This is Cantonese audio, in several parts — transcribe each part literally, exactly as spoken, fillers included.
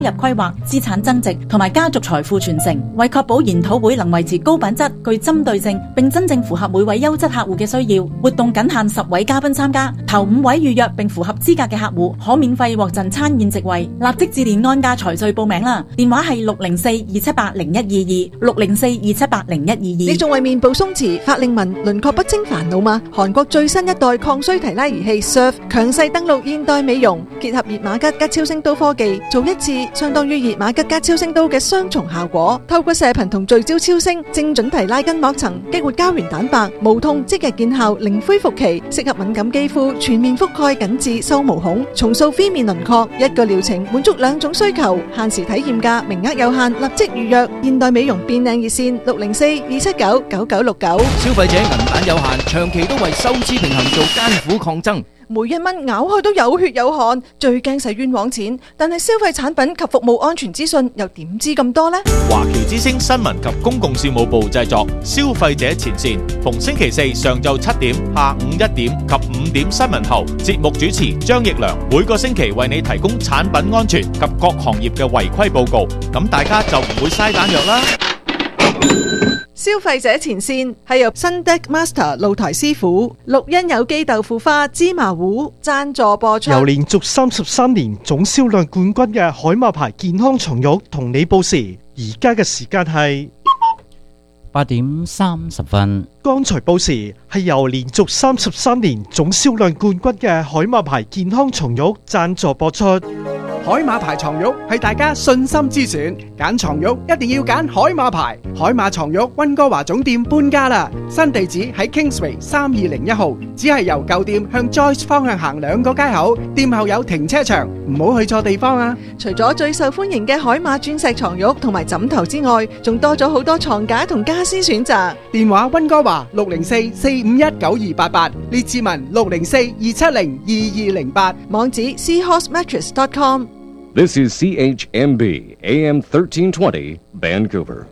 入規劃、資產增值同埋家族財富傳承，為確保研討會能維持高品質、具針對性，並真正符合每位優質客戶嘅需要。活動僅限十位嘉賓參加，頭五位預約並符合資格嘅客戶可免費獲贈餐宴席位。立即致電安家財稅報名啦！電話係六零四二七八零一二二六零四二七八零一二二。 你仲為面部鬆弛、法令紋、輪廓不清煩惱嗎？韓國最新一代抗衰提拉儀器 Surf 強勢登陸現代美容，結合熱瑪吉加超聲刀科技，做一次相當於熱瑪吉加超聲刀嘅雙重效果。透過射頻同聚焦超聲，精準提拉筋膜層，激活膠原蛋白，無痛即日見效，零恢復期，適合敏感肌膚，全面覆蓋緊致收毛孔，重塑飛面輪廓。一個療程滿足兩種需求，限時體驗價，名額有限，立即預約。現代美容變靚熱線六零四二七九九九六九。 消費者銀彈有限，長期都為收支平衡做艱苦抗爭。 每一蚊咬開都有血有汗，最驚使冤枉錢。但係消費產品及服務安全資訊又點知咁多呢？ 華僑之聲新聞及公共事務部製作，消費者前線，逢星期四上晝七點、下午一點及五點新聞後，節目主持張奕良每個星期為你提供產品安全及各行業嘅違規報告，咁大家就唔會嘥彈藥啦。 消費者前線係由新 Deck Master 露台師傅、綠茵有機豆腐花、芝麻糊贊助播出。 由連續三十三年總銷量冠軍嘅海馬牌健康床褥同你報時，而家嘅時間係八點三十分。 剛才報時係由連續三十三年總銷量冠軍嘅海馬牌健康床褥贊助播出。 海馬牌床褥係大家信心之選，揀床褥一定要揀海馬牌。海馬床褥溫哥華總店搬家啦，新地址喺 Kingsway 三二零一號，只係由舊店向 Joyce 方向行兩個街口，店後有停車場，唔好去錯地方啊！ 除咗最受歡迎嘅海馬鑽石床褥同埋枕頭之外，仲多咗好多床架同家私選擇。 電話溫哥華六零四四五一九二八八，列治文六零四二七零二二零八， 網址 seahorse mattress dot com。 This is C H M B A M thirteen twenty Vancouver。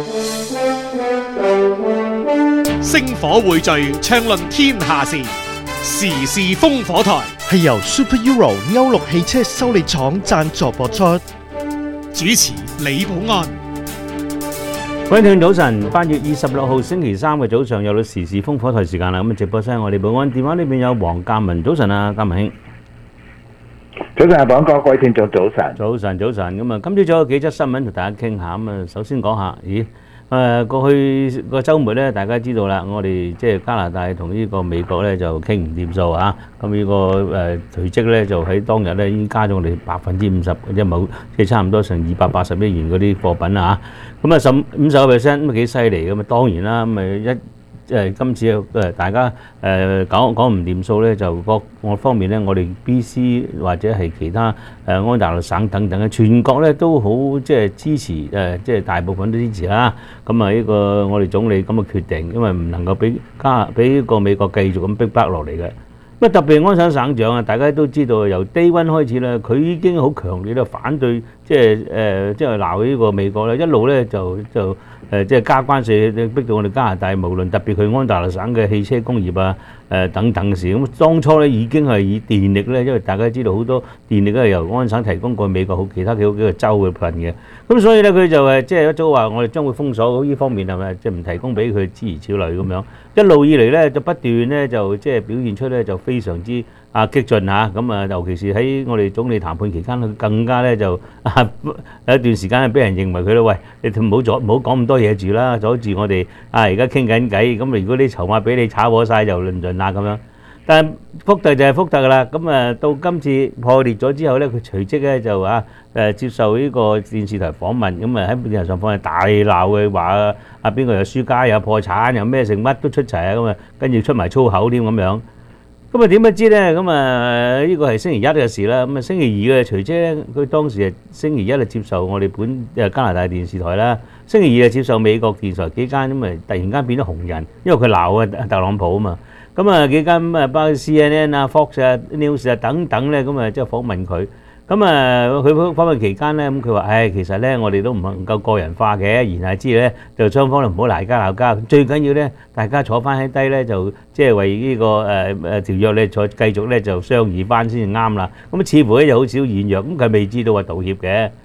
星火匯聚，暢論天下事，時事烽火台係由 Super Euro 歐陸汽車修理廠贊助播出。 主持李寶安。 各位聽眾早晨，八月二十六號星期三嘅早上有到時事烽火台時間啦。咁啊，直播室我哋保安電話呢邊有黃鑑文，早晨啊，鑑文兄。 早晨啊，廣哥，各位聽眾早晨。 早晨，早晨。咁啊，今朝早有幾則新聞同大家傾下。咁啊，首先講下，咦，誒過去個週末咧，大家知道啦，我哋即係加拿大同呢個美國咧就傾唔掂數啊。咁呢個誒隨即咧就喺當日咧已經加咗我哋百分之五十，即係冇即係差唔多成二百八十億元嗰啲貨品啊。咁啊，十五十個 percent 咁啊幾犀利咁啊！當然啦，咁啊一。即係今次誒大家誒講講唔掂數咧，就各個方面咧，我哋 B C 或者係其他誒安大略省等等嘅全國咧都好即係支持誒，即係大部分都支持啦。咁啊呢個我哋總理咁嘅決定，因為唔能夠俾加俾呢個美國繼續咁逼迫落嚟嘅。咁啊特別安省省長啊，大家都知道由 Day One 開始咧，佢已經好強烈咧反對，即係誒即係鬧呢個美國咧，一路咧就就。誒即係加關稅，逼到我哋加拿大，無論特別佢安大略省嘅汽車工業啊，誒等等嘅事。咁當初咧已經係以電力咧，因為大家知道好多電力都係由安省提供過美國好其他幾個幾個州嘅份嘅。咁所以咧佢就係即係一早話我哋將會封鎖呢方面係咪？即係唔提供俾佢諸如此類咁樣。一路以嚟咧就不斷咧就即係表現出咧就非常之啊激進嚇。咁啊尤其是喺我哋總理談判期間，佢更加咧就啊有一段時間係俾人認為佢咧，喂，你唔好阻唔好講咁多嘢住啦，阻住我哋啊而家傾緊偈。咁如果啲籌碼俾你炒火曬就論盡啦咁樣。但係福特就係福特噶啦。咁啊到今次破裂咗之後咧，佢隨即咧就啊誒接受呢個電視台訪問，咁啊喺電視上訪問大鬧嘅話啊邊個有輸家有破產有咩成乜都出齊啊，咁啊跟住出埋粗口添咁樣。咁啊點不知咧？咁啊呢個係星期一嘅事啦。咁啊星期二嘅隨即咧，佢當時係星期一就接受我哋本誒加拿大電視台啦，星期二就接受美國電視台幾間，咁啊突然間變咗紅人，因為佢鬧啊特朗普啊嘛。咁啊幾間咁啊包括 C N N 啊、Fox 啊、News 啊等等咧，咁啊即係訪問佢。咁啊佢訪問期間咧，咁佢話：唉，其實咧我哋都唔能夠個人化嘅，言下之意咧就雙方都唔好鬧交鬧交。最緊要咧，大家坐翻喺低咧，就即係為呢個誒誒條約咧再繼續咧就商議翻先至啱啦。咁似乎咧就好少軟弱，咁佢未知道話道歉嘅。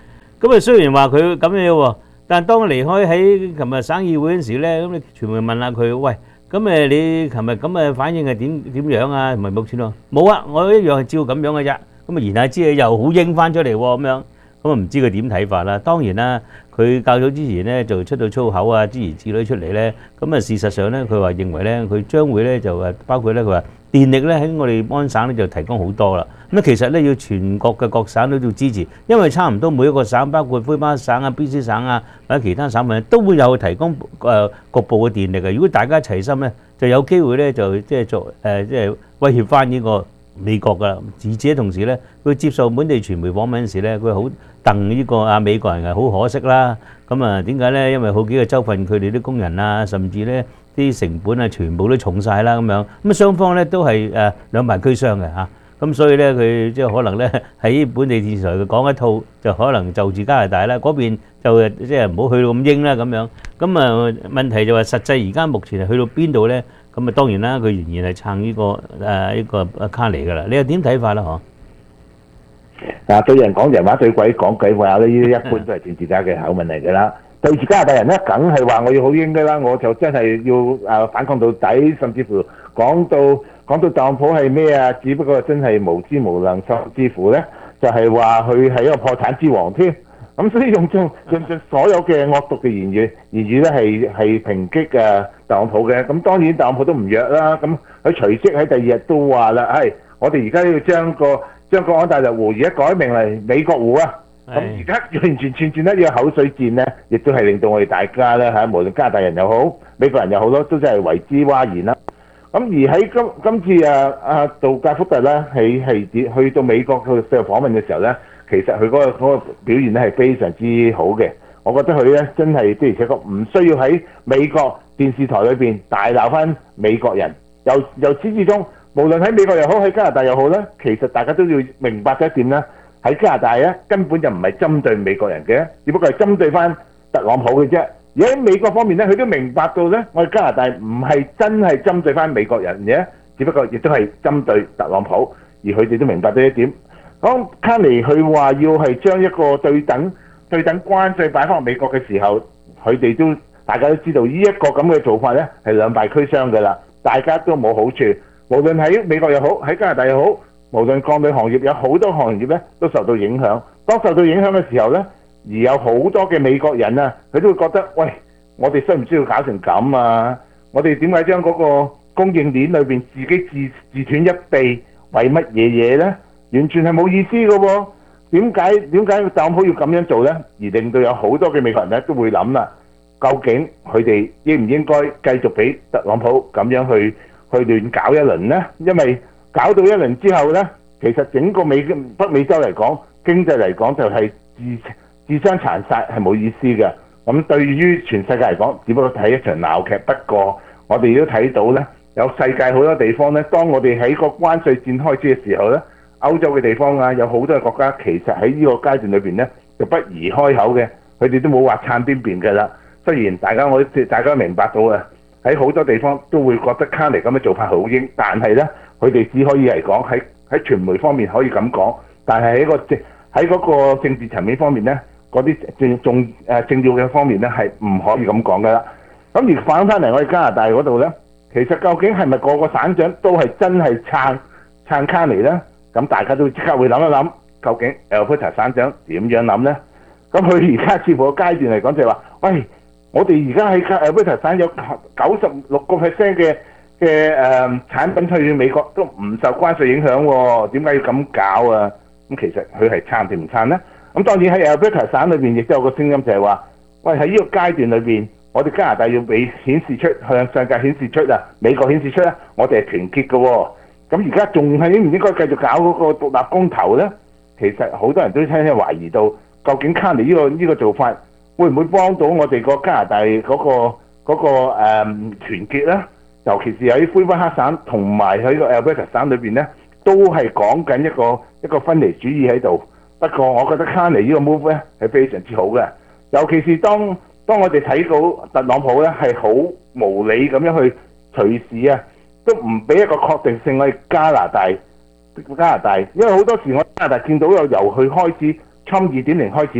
咁啊雖然話佢咁樣喎，但係當離開喺琴日省議會嗰陣時咧，咁你傳媒問下佢，喂，咁誒你琴日咁嘅反應係點點樣啊？同埋目前咯，冇啊，我一樣係照咁樣嘅啫。咁啊言下之意又好應翻出嚟喎，咁樣。咁啊唔知佢點睇法啦。當然啦，佢較早之前咧就出到粗口啊，諸如此類出嚟咧。咁啊事實上咧，佢話認為咧，佢將會咧就誒包括咧，佢話電力咧喺我哋安省咧就提供好多啦。咁啊其實咧要全國嘅各省都要支持，因為差唔多每一個省，包括魁北克省啊、B C 省啊或者其他省份都會有提供誒局部嘅電力嘅。如果大家齊心咧，就有機會咧就即係作誒即係威脅翻呢個美國㗎。而且同時咧，佢接受本地傳媒訪問時咧，佢好戥呢個啊美國人係好可惜啦。咁啊點解咧？因為好幾個州份佢哋啲工人啊，甚至咧啲成本啊，全部都重曬啦咁樣。咁啊雙方咧都係誒兩敗俱傷嘅嚇。咁所以咧佢即係可能咧喺本地電視台佢講一套，就可能就住加拿大啦嗰邊就誒即係唔好去到咁英啦咁樣。咁啊問題就話實際而家目前係去到邊度咧？咁啊當然啦，佢仍然係撐呢個誒呢個卡尼㗎啦。你又點睇法啦？嗬？ 嗱，對人講人話，對鬼講鬼話咧，呢啲一般都係政治家嘅口吻嚟㗎啦。對住加拿大人咧，梗係話我要好英㗎啦，我就真係要誒反抗到底，甚至乎講到講到特朗普係咩啊？只不過真係無知無能，甚至乎咧就係話佢係一個破產之王添。咁所以用盡用盡所有嘅惡毒嘅言語言語咧，係係抨擊誒特朗普嘅。咁當然特朗普都唔弱啦。咁佢隨即喺第二日都話啦，係我哋而家要將個將個安大略湖而家改名嚟美國湖啊！咁而家完全串轉得要口水戰咧，亦都係令到我哋大家咧嚇，無論加拿大人又好，美國人又好咯，都真係為之嘩然啦。咁而喺今今次啊啊杜格福特咧，係係去到美國去接受訪問嘅時候咧，其實佢嗰個嗰個表現咧係非常之好嘅。我覺得佢咧真係的而且確唔需要喺美國電視台裏邊大鬧翻美國人。由由始至終，無論喺美國又好，喺加拿大又好咧，其實大家都要明白咗一點咧。喺加拿大咧，根本就唔係針對美國人嘅，只不過係針對翻特朗普嘅啫。而喺美國方面咧，佢都明白到咧，我哋加拿大唔係真係針對翻美國人嘅，只不過亦都係針對特朗普。而佢哋都明白到一點，當卡尼佢話要係將一個對等對等關稅擺翻美國嘅時候，佢哋都大家都知道呢一個咁嘅做法咧係兩敗俱傷㗎啦，大家都冇好處。無論喺美國又好，喺加拿大又好。無論鋼鋁行業有好多行業咧都受到影響，當受到影響嘅時候咧，而有好多嘅美國人啊，佢都會覺得，喂，我哋需唔需要搞成咁啊？我哋點解將嗰個供應鏈裏邊自己自自斷一臂，為乜嘢嘢咧？完全係冇意思嘅喎。點解點解特朗普要咁樣做咧？而令到有好多嘅美國人咧都會諗啦，究竟佢哋應唔應該繼續俾特朗普咁樣去去亂搞一輪咧？因為搞到一輪之後呢，其實整個美北美洲嚟講，經濟嚟講就係自自相殘殺，係冇意思嘅。咁對於全世界嚟講，只不過睇一場鬧劇。不過我哋都睇到呢，有世界好多地方呢，當我哋喺個關稅戰開始嘅時候呢，歐洲嘅地方啊，有好多嘅國家其實喺呢個階段裏邊呢，就不宜開口嘅，佢哋都冇話撐邊邊嘅啦。雖然大家我大家都明白到啊，喺好多地方都會覺得卡尼咁嘅做法好英，但係呢。佢哋只可以嚟講喺喺傳媒方面可以咁講，但係喺個政喺嗰個政治層面方面咧，嗰啲政重誒政要嘅方面咧係唔可以咁講噶啦。咁而反翻嚟我哋加拿大嗰度咧，其實究竟係咪個個省長都係真係撐撐卡尼咧？咁大家都即刻會諗一諗，究竟 Alberta 省長點樣諗咧？咁佢而家似乎個階段嚟講就係話，喂，我哋而家喺 Alberta 省有九十六個 percent 嘅。嘅誒、呃、產品去美國都唔受關稅影響喎，點解要咁搞啊？咁其實佢係撐定唔撐呢？咁當然喺 Alberta 省裏邊亦都有個聲音就係話，喂，喺呢個階段裏邊，我哋加拿大要俾顯示出向上界顯示出啊，美國顯示出咧，我哋係團結嘅喎。咁而家仲係應唔應該繼續搞嗰個獨立公投呢？其實好多人都聽聽懷疑到，究竟卡尼呢個呢個做法會唔會幫到我哋個加拿大嗰個嗰個誒團結呢？尤其是喺魁北克省同埋喺個 Alberta 省裏邊咧，都係講緊一個一個分離主義喺度。不過我覺得卡尼呢個 move 咧係非常之好嘅，尤其是當當我哋睇到特朗普咧係好無理咁樣去隨時啊，都唔俾一個確定性去加拿大加拿大，因為好多時我加拿大見到由由佢開始侵二點零開始咧，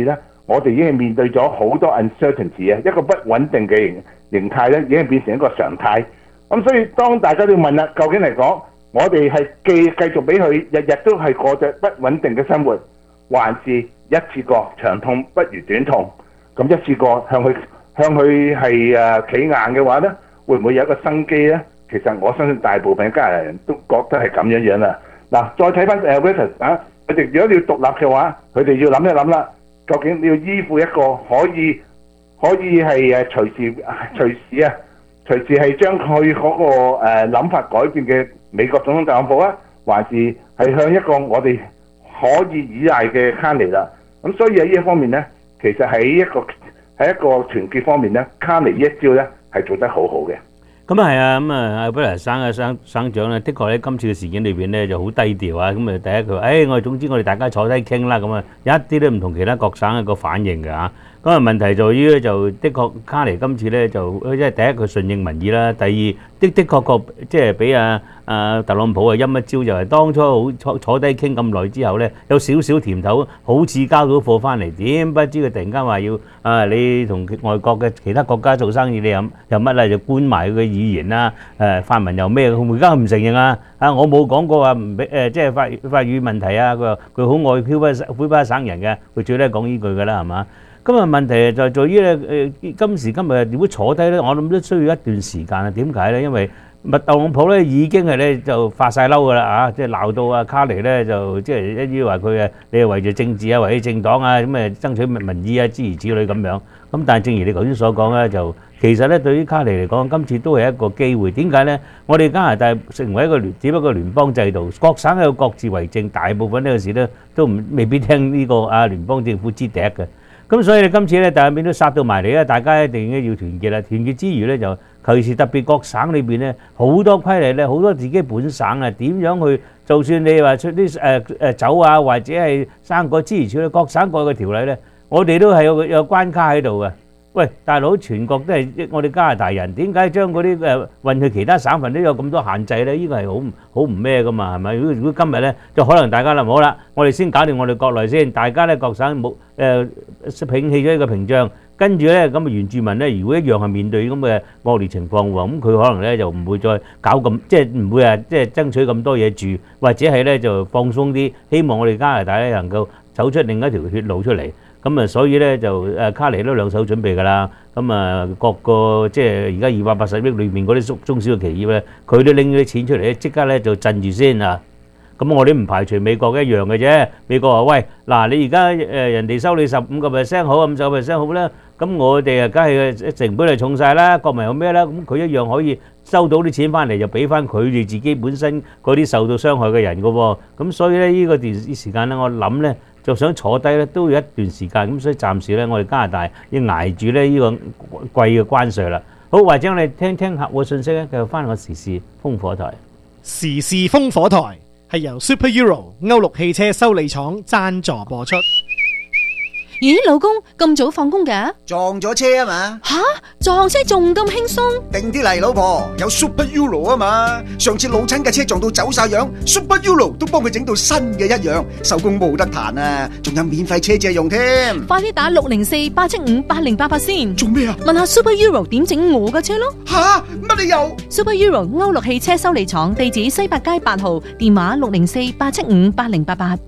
我哋已經面對咗好多 uncertainty 啊，一個不穩定嘅形形態咧，已經變成一個常態。咁所以當大家都要問啦，究竟嚟講，我哋係繼繼續俾佢日日都係過着不穩定嘅生活，還是一次過長痛不如短痛？咁一次過向佢向佢係誒企硬嘅話咧，會唔會有一個生機咧？其實我相信大部分加拿大人都覺得係咁樣樣啦。嗱，再睇翻誒 Wilson 啊，佢哋如果你要獨立嘅話，佢哋要諗一諗啦。究竟你要依附一個可以可以係誒隨時隨時啊，隨時係將佢嗰個誒諗法改變嘅美國總統特朗普啊，還是係向一個我哋可以依賴嘅卡尼啦？咁所以喺呢一方面咧，其實喺一個喺一個團結方面咧，卡尼呢一招咧係做得好好嘅。 咁啊係啊，咁啊阿布萊省嘅省省長咧，的確喺今次嘅事件裏邊咧就好低調啊。咁啊第一佢話：誒我哋總之我哋大家坐低傾啦。咁啊一啲都唔同其他各省一個反應嘅嚇。咁啊問題在於咧就的確卡尼今次咧就即係第一佢順應民意啦，第二的的確確即係俾阿阿特朗普啊陰一招，就係當初好坐坐低傾咁耐之後咧，有少少甜頭，好似交到貨翻嚟，點不知佢突然間話要啊你同外國嘅其他國家做生意，你有有乜啦就搬埋佢嘅語言啦，誒法文又咩？佢而家唔承認啊！啊我冇講過話唔俾誒即係法法語問題啊！佢話佢好愛魁北魁北克省人嘅，佢最叻講呢句㗎啦，係嘛？今日問題就在於咧誒今時今日如果坐低咧，我諗都需要一段時間啊。點解咧？因為特朗普咧已經係咧就發曬嬲㗎啦啊！即係鬧到啊卡尼咧就即係一於話佢誒你係為咗政治啊，為咗政黨啊咁誒爭取民意啊諸如此類咁樣。咁但係正如你頭先所講咧，就其實咧對於卡尼嚟講，今次都係一個機會。點解咧？我哋加拿大成為一個聯，只不過聯邦制度，各省有各自為政，大部分呢個時咧都唔未必聽呢個啊聯邦政府支笛嘅。咁所以咧，今次咧大邊都殺到埋嚟咧，大家一定要團結啦。團結之餘咧，就尤其是特別各省裏邊咧，好多規例咧，好多自己本省啊，點樣去？就算你話出啲誒誒酒啊，或者係生果諸如此類，各省各嘅條例咧，我哋都係有有關卡喺度嘅。喂，大佬，全國都係我哋加拿大人，點解將嗰啲誒運去其他省份都有咁多限制咧？呢個係好唔好唔咩噶嘛？係咪？如果如果今日咧，就可能大家啦，好啦，我哋先搞掂我哋國內先，大家咧各省冇誒摒棄咗呢個屏障，跟住咧咁啊原住民咧，如果一樣係面對咁嘅惡劣情況喎，咁佢可能咧就唔會再搞咁，即係唔會話即係爭取咁多嘢住，或者係咧就放鬆啲，希望我哋加拿大咧能夠走出另一條血路出嚟。咁啊，所以咧就誒卡尼都兩手準備㗎啦。咁啊，各個即係而家二百八十億裏面嗰啲中中小嘅企業咧，佢都拎咗啲錢出嚟咧，即刻咧就鎮住先啊！咁我哋唔排除美國一樣嘅啫。美國話：喂，嗱，你而家誒人哋收你十五個 percent 好，五十個 percent 好啦。咁我哋啊，梗係成本係重曬啦，國民有咩啦？咁佢一樣可以收到啲錢翻嚟，就俾翻佢哋自己本身嗰啲受到傷害嘅人㗎喎。咁所以咧，呢個段時間咧，我諗咧。就想坐低咧，都要一段時間，咁所以暫時咧，我哋加拿大要捱住咧呢個貴嘅關稅啦。好，或者我哋聽聽客戶嘅信息咧，繼續翻個時事風火台。 時事風火台係由 Super Euro 歐陸汽車修理廠贊助播出。 咦，老公咁早放工嘅？ 撞咗車啊嘛！ 吓，撞車仲咁輕鬆？ 定啲嚟，老婆，有 Super Euro 啊嘛！上次老親嘅車撞到走晒樣 ，Super Euro 都幫佢整到新嘅一樣，手工冇得彈啊！仲有免費車借用添。 快啲打六零四八七五八零八八先。 做咩啊？ 問下 Super Euro 點整我嘅車咯。 吓，乜你又 ？Super Euro 歐陸汽車修理廠，地址西八街八號，電話六零四八七五八零八八。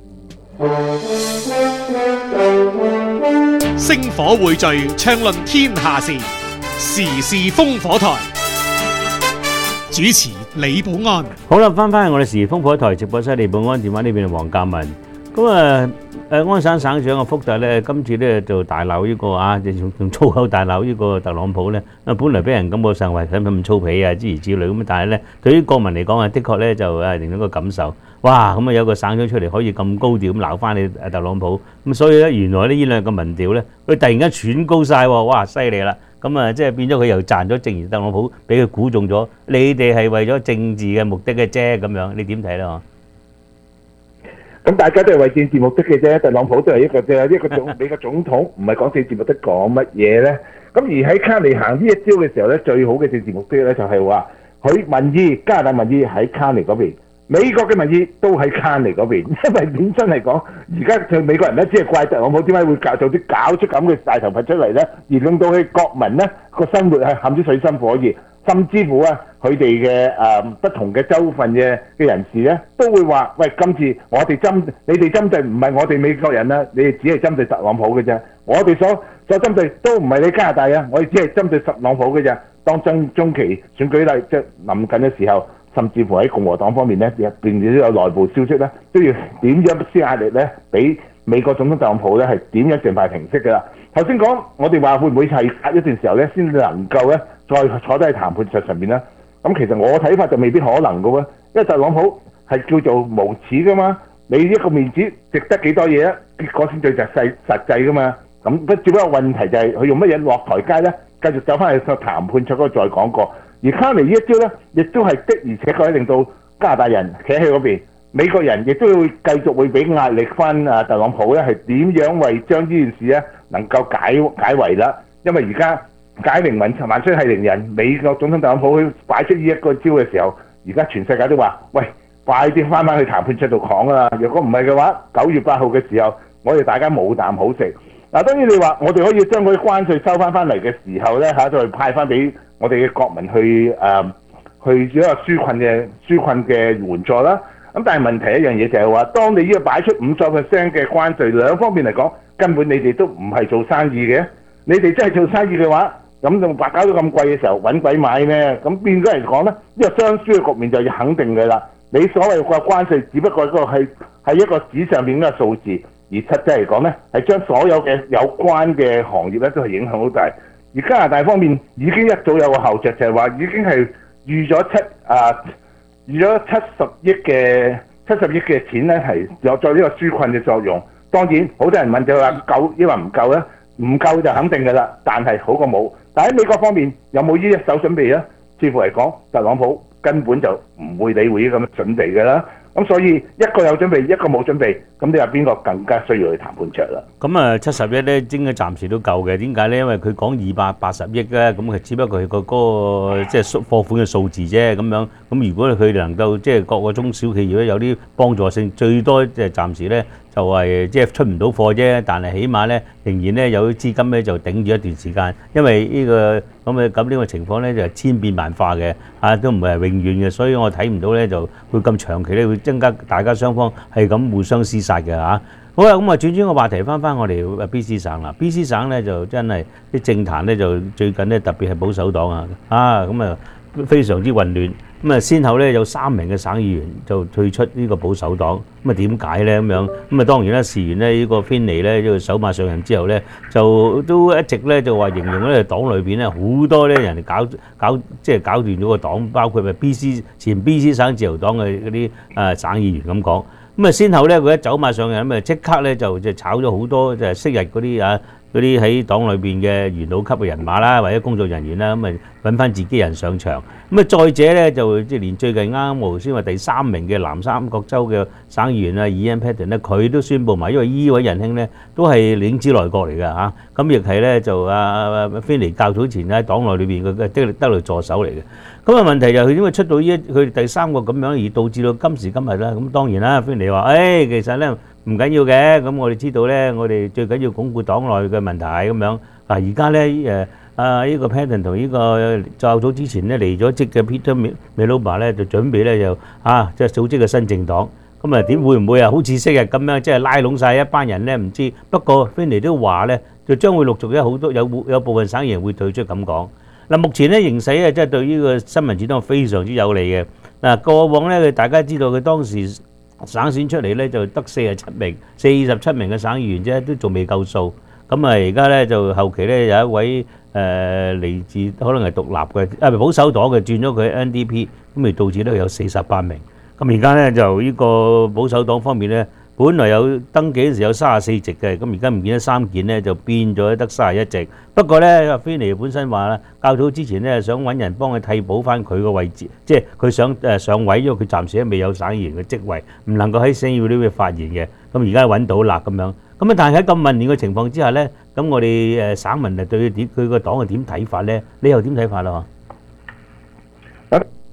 星火匯聚，暢論天下事，時事風火台。主持李寶安。 好啦，翻返去我哋時事風火台直播室，李寶安電話呢邊係黃鑑文。咁啊，誒安省省長嘅福特咧，今次咧就大鬧呢個啊，用用粗口大鬧呢個特朗普咧。啊，本來俾人感覺上為使唔使咁粗鄙啊，諸如此類咁，但係咧對於國民嚟講啊，的確咧就誒另一個感受。哇！咁啊有個省長出嚟可以咁高調咁鬧翻你特朗普，咁所以咧原來呢呢兩個民調咧，佢突然間喘高曬喎，哇！犀利啦！咁啊即係變咗佢又賺咗，正如特朗普俾佢估中咗，你哋係為咗政治嘅目的嘅啫咁樣，你點睇咧？ 咁大家都係為政治目的嘅啫，特朗普都係一個啫，一個總美國總統，唔係講政治目的講乜嘢咧？咁而喺卡尼行呢一招嘅時候咧，最好嘅政治目的咧就係話佢民意加拿大民意喺卡尼嗰邊。 美國嘅民意都喺卡尼嗰邊，因為本身嚟講，而家對美國人咧，只係怪特朗普點解會搞做啲搞出咁嘅大頭佛出嚟咧，而令到佢國民咧個生活係陷於水深火熱，甚至乎啊，佢哋嘅誒不同嘅州份嘅嘅人士咧，都會話：喂，今次我哋針你哋針對唔係我哋美國人啦，你哋只係針對特朗普嘅啫。我哋所所針對都唔係你加拿大啊，我哋只係針對特朗普嘅啫。當中中期選舉例即係臨近嘅時候，甚至乎喺共和黨方面咧，入邊都有內部消息咧，都要點樣施壓力咧，俾美國總統特朗普咧係點樣盡快平息㗎啦。頭先講我哋話會唔會係隔一段時候咧，先能夠咧再坐低喺談判桌上面咧？咁其實我睇法就未必可能㗎喎，因為特朗普係叫做無恥㗎嘛，你一個面子值得幾多嘢啊？結果先最實際實際㗎嘛。咁不只不過問題就係佢用乜嘢落台階咧？繼續走翻去個談判桌嗰度再講過。而卡尼呢一招咧，亦都係的而且確令到加拿大人企喺嗰邊，美國人亦都會繼續會俾壓力翻啊特朗普咧，係點樣為將呢件事咧能夠解解圍啦？因為而家解鈴還萬歲係鈴人，美國總統特朗普去擺出呢一個招嘅時候，而家全世界都話：喂，快啲翻返去談判桌度講啦！如果唔係嘅話，九月八號嘅時候，我哋大家冇啖好食。嗱，當然你話我哋可以將嗰啲關稅收翻翻嚟嘅時候咧嚇，再派翻俾我哋嘅國民去誒、呃、去一個紓困嘅紓困嘅援助啦。咁但係問題一樣嘢就係話，當你呢個擺出五十 percent 嘅關稅，兩方面嚟講，根本你哋都唔係做生意嘅。你哋真係做生意嘅話，咁就白搞到咁貴嘅時候，揾鬼買咩？咁變咗嚟講咧，呢個雙輸嘅局面就要肯定嘅啦。你所謂嘅關稅，只不過一個係係一個紙上面嘅數字。而實際嚟講咧，係將所有嘅有關嘅行業咧都係影響好大。而加拿大方面已經一早有個後著，就係話已經係預咗七啊預咗七十億嘅七十億嘅錢咧，係有作呢個紓困嘅作用。當然好多人問就話夠，抑或唔夠咧？唔夠就肯定㗎啦，但係好過冇。但喺美國方面有冇呢一手準備咧？似乎嚟講，特朗普根本就唔會理會呢咁嘅準備㗎啦。咁所以一個有準備，一個冇準備，咁你話邊個更加需要去談判桌啦？ 咁啊，七十億咧應該暫時都夠嘅。點解咧？因為佢講二百八十億咧，咁佢只不過係個嗰個即係貨款嘅數字啫。咁樣咁如果佢哋能夠即係各個中小企業咧有啲幫助性，最多即係暫時咧就係即係出唔到貨啫。但係起碼咧仍然咧有啲資金咧就頂住一段時間，因為呢個咁嘅咁呢個情況咧就係千變萬化嘅，啊都唔係永遠嘅，所以我睇唔到咧就會咁長期咧會增加大家雙方係咁互相廝殺嘅嚇。好啦，咁啊轉轉個話題，翻翻我哋 B C 省啦。B C 省咧就真係啲政壇咧就最近咧特別係保守黨啊，啊咁啊非常之混亂。咁啊先後咧有三名嘅省議員就退出呢個保守黨。咁啊點解咧咁樣？咁啊當然啦，事緣咧呢個芬尼咧呢個首馬上任之後咧，就都一直咧就話形容咧黨裏邊咧好多咧人哋搞搞即係搞亂咗個黨，包括咪 B C 前 B C 省自由黨嘅嗰啲誒省議員咁講。咁啊，先後咧佢一走馬上任，咁啊即刻咧就就炒咗好多就係昔日嗰啲啊嗰啲喺黨裏邊嘅元老級嘅人馬啦，或者工作人員啦，咁啊揾翻自己人上場。咁啊再者咧就即係連最近啱啱無先話第三名嘅南三角州嘅省議員啊 Ian Patten 咧，佢都宣佈埋，因為呢位仁兄咧都係領子內閣嚟㗎嚇，咁亦係咧就啊芬尼較早前喺黨內裏邊嘅得得嚟助手嚟嘅。咁啊問題就係佢點解出到呢佢第三個咁樣而導致到今時今日啦？咁當然啦，芬尼話：誒、哎、其實咧唔緊要嘅，咁我哋知道咧，我哋最緊要鞏固黨內嘅問題咁樣。嗱而家咧誒啊呢個 Patten 同呢個較早之前咧離咗職嘅 Peter Miliband 咧就準備咧就啊即係組織個新政黨。咁啊點會唔會啊好似昔日咁樣即係拉攏曬一班人咧？唔知。不過芬尼都話咧，就將會陸續有好多有有部分省議員會退出咁講。嗱，目前咧形勢咧，即係對呢個新民主黨非常之有利嘅。嗱，過往咧，大家知道佢當時省選出嚟咧，就得四十七名、四十七名嘅省議員啫，都仲未夠數。咁啊，而家咧就後期咧有一位誒嚟自可能係獨立嘅啊保守黨嘅轉咗佢 N D P，咁咪導致咧有四十八名。咁而家咧就呢個保守黨方面咧，本來有登記嗰時有三十四席嘅，咁而家唔見得三件咧，就變咗得三十一席。不過咧，芬尼本身話啦，較早之前咧想揾人幫佢替補翻佢個位置，即係佢想誒上位，因為佢暫時都未有省議員嘅職位，唔能夠喺省議會呢邊發言嘅。咁而家揾到啦咁樣。咁啊，但係喺咁混亂嘅情況之下咧，咁我哋誒省民啊對佢點佢個黨係點睇法咧？你又點睇法啦？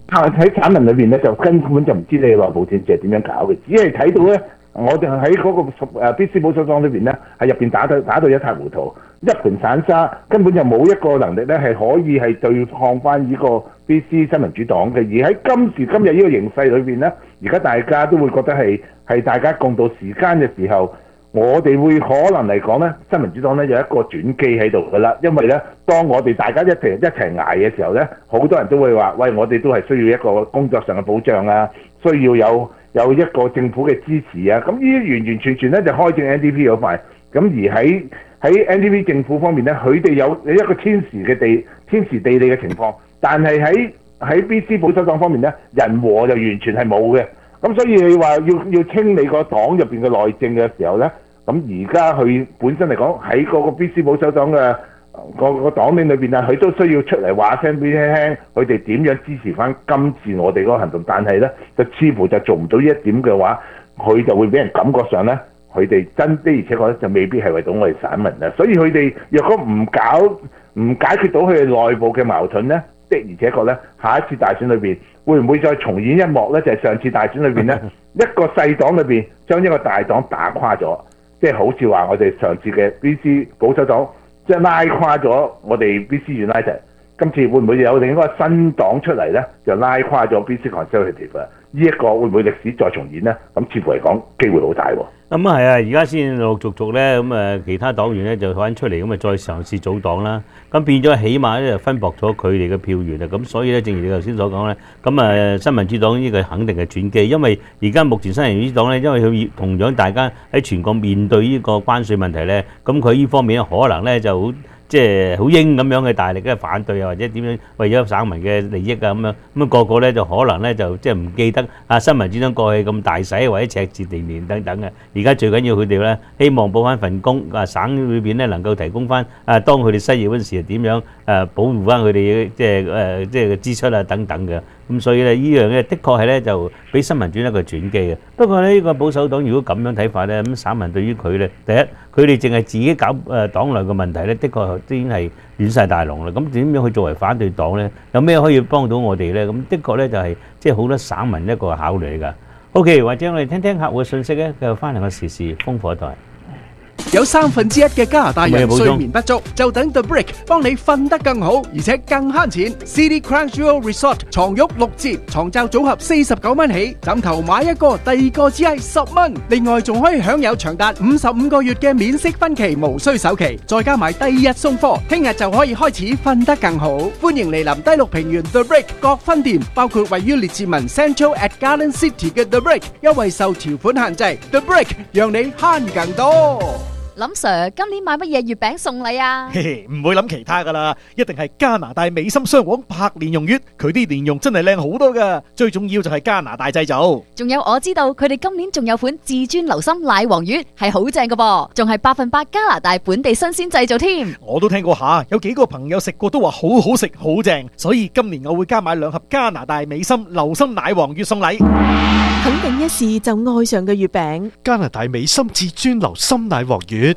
喺散文裏邊咧，就根本就唔知你內部政治係點樣搞嘅，只係睇到咧，我哋喺嗰個誒 B C 保守黨裏邊咧，喺入邊打到打到一塌糊塗，一盤散沙，根本就冇一個能力咧係可以係對抗翻呢個 B C 新民主黨嘅。而喺今時今日呢個形勢裏邊咧，而家大家都會覺得係係大家共度時間嘅時候。我哋會可能嚟講咧，新民主黨咧有一個轉機喺度㗎啦，因為咧，當我哋大家一齊一齊捱嘅時候咧，好多人都會話：喂，我哋都係需要一個工作上嘅保障啊，需要有有一個政府嘅支持啊。咁呢啲完完全全咧就開正 N D P 嗰塊。咁而喺喺 N D P 政府方面咧，佢哋有有一個天時嘅地天時地利嘅情況，但係喺喺 B C 保守黨方面咧，人和就完全係冇嘅。咁所以你話要要清理個黨入邊嘅內政嘅時候咧，咁而家佢本身嚟講喺嗰個 B C 保守黨嘅個個黨領裏邊啊，佢都需要出嚟話聲俾你聽，佢哋點樣支持翻今次我哋嗰個行動。但係咧，就似乎就做唔到呢一點嘅話，佢就會俾人感覺上咧，佢哋真的而且確咧就未必係為到我哋散民啊。所以佢哋若果唔搞唔解決到佢哋內部嘅矛盾咧，的而且確咧，下一次大選裏邊會唔會再重演一幕咧？就係、是、上次大選裏邊咧，一個細黨裏邊將一個大黨打垮咗，即係好似話我哋上次嘅 B C 保守黨即係拉垮咗我哋 B C United， 今次會唔會有另一個新黨出嚟咧？就拉垮咗 B C Conservative 啊？呢一個會唔會歷史再重演咧？咁似乎嚟講機會好大喎。 咁啊係啊，而家先陸陸續續咧，咁誒其他黨員咧就翻出嚟，咁啊再嘗試組黨啦。咁變咗起碼咧就分薄咗佢哋嘅票源啊。咁所以咧，正如你頭先所講咧，咁誒新民主黨呢個肯定係轉機，因為而家目前新民主黨咧，因為佢同樣大家喺全國面對呢個關稅問題咧，咁佢呢方面可能咧就好。即係好英咁樣嘅大力嘅反對啊，或者點樣為咗省民嘅利益啊咁樣，咁啊個個咧就可能咧就即係唔記得啊新民主黨過去咁大使或者赤字地面等等嘅。而家最緊要佢哋咧希望補翻份工啊，省裏邊咧能夠提供翻啊，當佢哋失業嗰陣時係點樣誒保護翻佢哋即係誒即係支出啊等等嘅。咁所以咧呢樣嘢的確係咧就俾新民主一個轉機嘅。不過咧呢個保守黨如果咁樣睇法咧，咁省民對於佢咧，第一佢哋淨係自己搞誒黨內嘅問題咧，的確已經係亂晒大龍啦。咁點樣去作為反對黨咧？有咩可以幫到我哋咧？咁的確咧就係即係好多省民一個考慮㗎。OK， 或者我哋聽聽客戶嘅信息咧，繼續翻嚟個時事烽火台。 有三分之一嘅加拿大人睡眠不足，就等 The Break 幫你瞓得更好，而且更慳錢。City Crown Jewel Resort 床褥六折，床罩組合四十九蚊起，枕頭買一個，第二個只係十蚊。另外仲可以享有長達五十五個月嘅免息分期，無需首期，再加埋第二日送貨，聽日就可以開始瞓得更好。歡迎嚟臨低綠平原 The Break 各分店，包括位於列治文 Central at Garden City 嘅 The Break， 優惠受條款限制。The Break 讓你慳更多。 林 Sir， 今年買乜嘢月餅送禮啊？ 嘿嘿，唔會諗其他噶啦，一定係加拿大美心雙黃白蓮蓉月，佢啲蓮蓉真係靚好多噶，最重要就係加拿大製造。 仲有我知道佢哋今年仲有款至尊流心奶黃月，係好正噶噃，仲係百分百加拿大本地新鮮製造添。 我都聽過下，有幾個朋友食過都話好好食好正，所以今年我會加買兩盒加拿大美心流心奶黃月送禮。 肯定一試就愛上嘅月餅， 加拿大美心至尊流心奶黃月。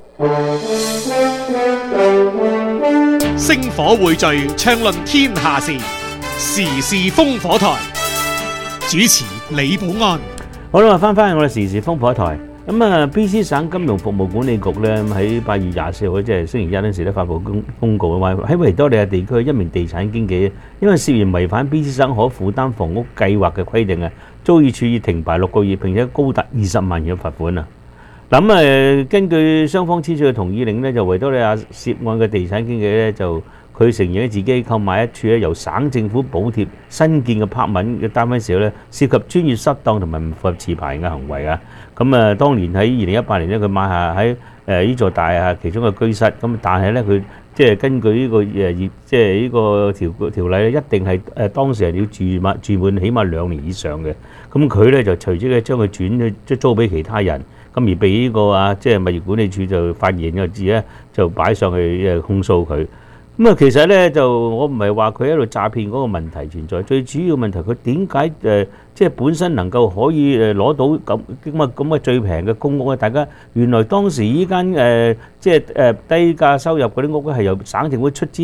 星火匯聚，暢論天下事，時事烽火台。主持李寶安。 好啦，翻翻我哋時事烽火台。咁啊 ，B C 省金融服務管理局咧喺八月廿四號，即係星期一嗰時咧發布公公告啊，話喺維多利亞地區一名地產經紀，因為涉嫌違反 B C 省可負擔房屋計劃嘅規定啊，遭遇處以停牌六個月，並且高達二十萬元嘅罰款啊。咁誒，根據雙方簽署嘅同意令咧，就維多利亞涉案嘅地產經紀咧，就佢承認自己購買一處咧由省政府補貼新建嘅柏文嘅單位時候咧，涉及專業失當同埋唔符合持牌嘅行為啊。咁啊，當年喺二零一八年咧，佢買下喺誒呢座大廈其中嘅居室，咁但係咧佢即係根據呢個誒業即係呢個條條例咧，一定係誒當時係要住滿住滿起碼兩年以上嘅。咁佢咧就隨即咧將佢轉去即係租俾其他人。咁而被呢個啊，即係物業管理處就發現嘅字咧，就擺上去誒控訴佢。咁啊，其實咧就我唔係話佢喺度詐騙嗰個問題存在，最主要問題佢點解誒即係本身能夠可以誒攞到咁咁啊咁嘅最平嘅公屋咧？大家原來當時依間誒即係誒低價收入嗰啲屋咧係由省政府出資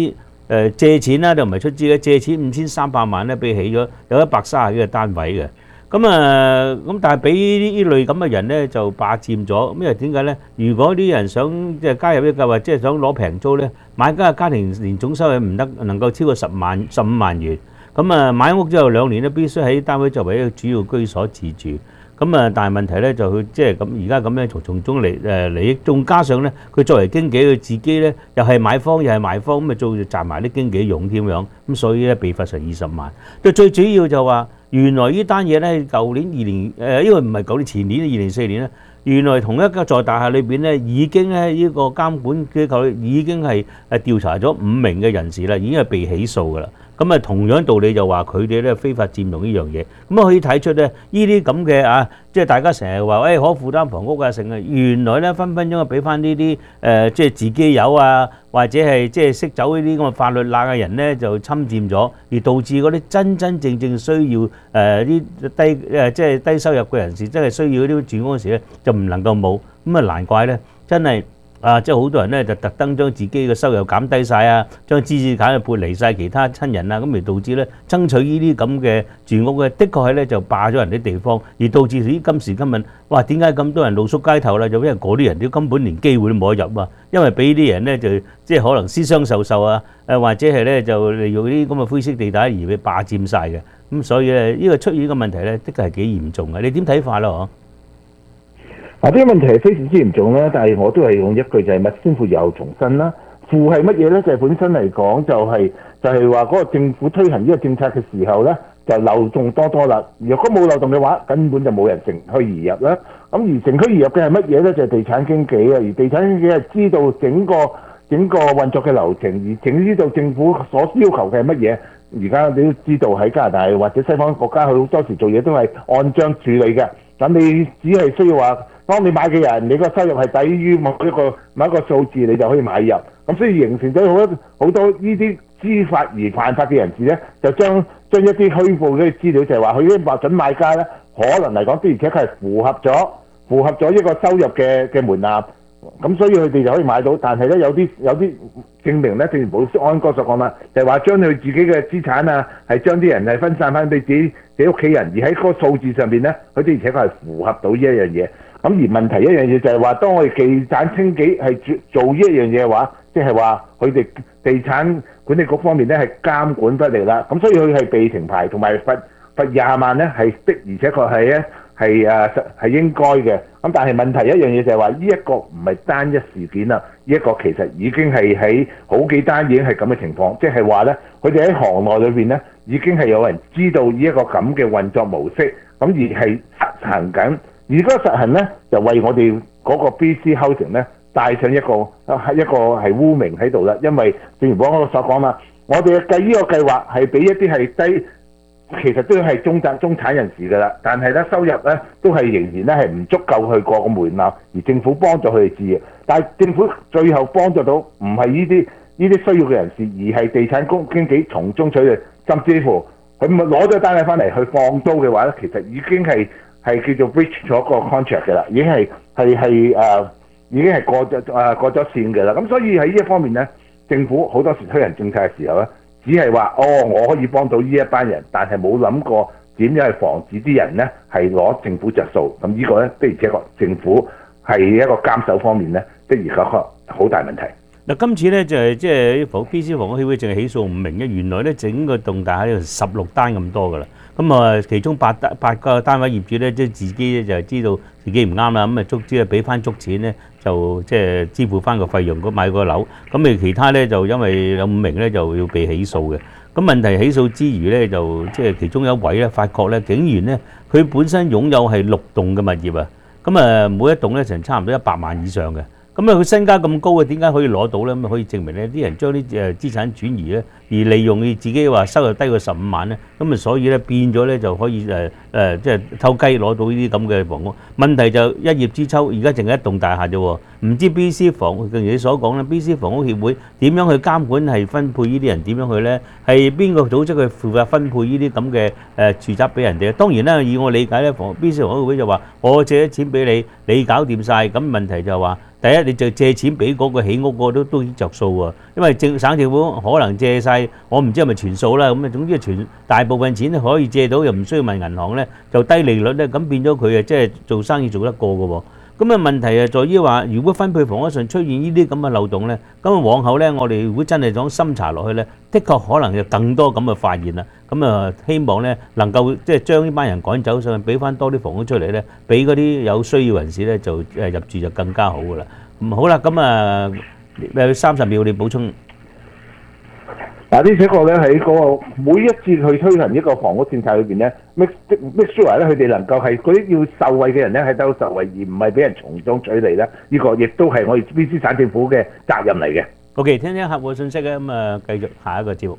誒借錢啦，就唔係出資嘅，借錢五千三百萬咧，俾起咗有一百三十幾個單位嘅。咁啊，咁但係俾呢類咁嘅人咧就霸佔咗，因為點解咧？如果啲人想即係加入呢個計劃，即係想攞平租咧，買家嘅家庭年總收入唔得能夠超過十萬十五萬元。咁啊，買屋之後兩年咧，必須喺單位作為一個主要居所自住。咁啊，但係問題咧就佢即係咁而家咁樣從從中嚟誒利益，仲加上咧佢作為經紀佢自己咧又係買方又係賣方，咁啊做賺埋啲經紀佣添樣，咁所以咧被罰成二十萬。最最主要就話原來呢單嘢咧，舊年二年誒，因為唔係舊年前年二零四年咧，原來同一個座大廈裏邊咧已經咧呢個監管機構已經係誒調查咗五名嘅人士啦，已經係被起訴㗎啦。咁啊，同樣道理就話佢哋咧非法佔用呢樣嘢，咁啊可以睇出咧呢啲咁嘅啊，即係大家成日話誒可負擔房屋啊，成啊，原來咧分分鐘俾翻呢啲誒即係自己有啊，或者係即係識走呢啲咁嘅法律罅嘅人咧就侵佔咗，而導致嗰啲真真正正需要誒啲低誒即係低收入嘅人士，真係需要呢啲住屋嗰時咧就唔能夠冇，咁啊難怪咧真係。啊！即係好多人咧就特登將自己嘅收入減低晒啊，將資產嘅撥離晒其他親人啊，咁而導致咧爭取呢啲咁嘅住屋嘅，的確係咧就霸咗人啲地方，而導致啲今時今日，哇！點解咁多人露宿街頭啦？就因為嗰啲人都根本連機會都冇得入啊，因為俾啲人咧就即係可能私相授受啊，誒或者係咧就利用呢啲咁嘅灰色地帶而被霸佔晒嘅，咁所以咧呢個出現嘅問題咧，的確係幾嚴重嘅。你點睇法咯？ 嗱，呢個問題係非常之嚴重啦，但係我都係用一句就係勿先負而後重申啦。負係乜嘢咧？就係、是、本身嚟講就係、是、就係話嗰個政府推行呢個政策嘅時候咧，就漏洞多多啦。如果冇漏洞嘅話，根本就冇人乘虛而入啦。咁而乘虛而入嘅係乜嘢咧？就係、是、地產經紀啊，而地產經紀係知道整個整個運作嘅流程，而整知道政府所要求嘅係乜嘢。而家你都知道喺加拿大或者西方國家，好多時做嘢都係按章處理嘅。咁你只係需要話，當你買嘅人，你個收入係低於某一個某一個數字，你就可以買入。咁所以形成咗好多好多呢啲知法而犯法嘅人士咧，就將將一啲虛報嘅資料，就係話佢啲準買家咧，可能嚟講的而且確係符合咗符合咗一個收入嘅嘅門檻。咁所以佢哋就可以買到，但係咧有啲有啲證明咧，正如保安哥所講啦，就係話將佢自己嘅資產啊，係將啲人係分散翻俾自己自己屋企人，而喺嗰個數字上邊咧，佢哋而且確係符合到呢一樣嘢。咁而問題一樣嘢就係話，當我哋地產經紀係做做呢一樣嘢嘅話，即係話佢哋地產管理局方面咧係監管不力啦。咁所以佢係被停牌同埋罰罰廿萬咧，係的而且確係咧。係誒係應該嘅，咁但係問題一樣嘢就係話呢一個唔係單一事件啦，呢一個其實已經係喺好幾單已經係咁嘅情況，即係話咧，佢哋喺行內裏邊咧已經係有人知道呢一個咁嘅運作模式，咁而係實行緊，而嗰個實行咧就為我哋嗰個 B C Housing 咧帶上一個一個係污名喺度啦，因為正如我所講啦，我哋嘅計呢個計劃係俾一啲係低。其實都係中產中產人士㗎啦，但係咧收入咧都係仍然咧係唔足夠去過個門檻，而政府幫助佢哋置業。但係政府最後幫助到唔係呢啲呢啲需要嘅人士，而係地產公經紀從中取利，甚至乎佢攞咗單位翻嚟去放租嘅話咧，其實已經係係叫做 breach 咗個 contract 嘅啦，已經係係係誒已經係過咗誒、呃、過咗線嘅啦。咁所以喺呢一方面咧，政府好多時推行政策嘅時候咧。只係話哦，我可以幫到呢一班人，但係冇諗過點樣去防止啲人呢係攞政府着數。咁呢個呢，的而且確政府係一個監守方面呢，的而且確好大問題。 嗱，今次呢就係即係房 B C 房屋協會淨係起訴五名嘅，原來呢整個棟大廈呢十六單咁多㗎啦。咁啊，其中八單八個單位業主呢，即係自己呢就係知道自己唔啱啦，咁啊足之啊俾翻足錢呢，就即係支付翻個費用，咁買個樓。咁啊其他呢，就因為有五名呢就要被起訴嘅。咁問題起訴之餘呢，就即係其中有一位呢，發覺呢竟然呢，佢本身擁有係六棟嘅物業啊，咁啊每一棟呢，成差唔多一百萬以上嘅。咁啊，佢身家咁高嘅，點解可以攞到咧？咁可以證明咧，啲人將啲誒資產轉移咧，而利用佢自己話收入低過十五萬咧，咁啊，所以咧變咗咧就可以誒誒，即係偷雞攞到呢啲咁嘅房屋。問題就一葉知秋，而家淨係一棟大廈啫喎，唔知 B C 房，正如你所講咧 ，B C 房屋協會點樣去監管係分配呢啲人點樣去咧？係邊個組織去負責分配呢啲咁嘅誒住宅俾人哋？當然啦，以我理解咧，房 B C 房屋協會就話我借咗錢俾你，你搞掂晒。咁問題就係話。 第一你就借錢俾嗰個起屋個都都着數喎，因為政省政府可能借晒，我唔知係咪全數啦。咁啊，總之全大部分錢可以借到，又唔需要問銀行咧，就低利率咧，咁變咗佢啊，即係做生意做得過嘅喎。咁啊問題係在於話，如果分配房屋上出現呢啲咁嘅漏洞咧，咁啊往後咧，我哋如果真係想深查落去咧，的確可能有更多咁嘅發現啦。咁啊，希望咧能夠即係將呢班人趕走上去，俾翻多啲房屋出嚟咧，俾嗰啲有需要人士咧就誒入住就更加好噶啦。咁好啦，咁啊誒三十秒你補充。 嗱，呢幾個咧喺嗰個每一次去推行一個房屋政策裏邊咧，make make sure 咧佢哋能夠係嗰啲要受惠嘅人咧係得到受惠，而唔係俾人從中取利咧。呢個亦都係我哋 B C 省政府嘅責任嚟嘅。 OK， 聽聽客戶嘅信息啊，咁啊繼續下一個節目。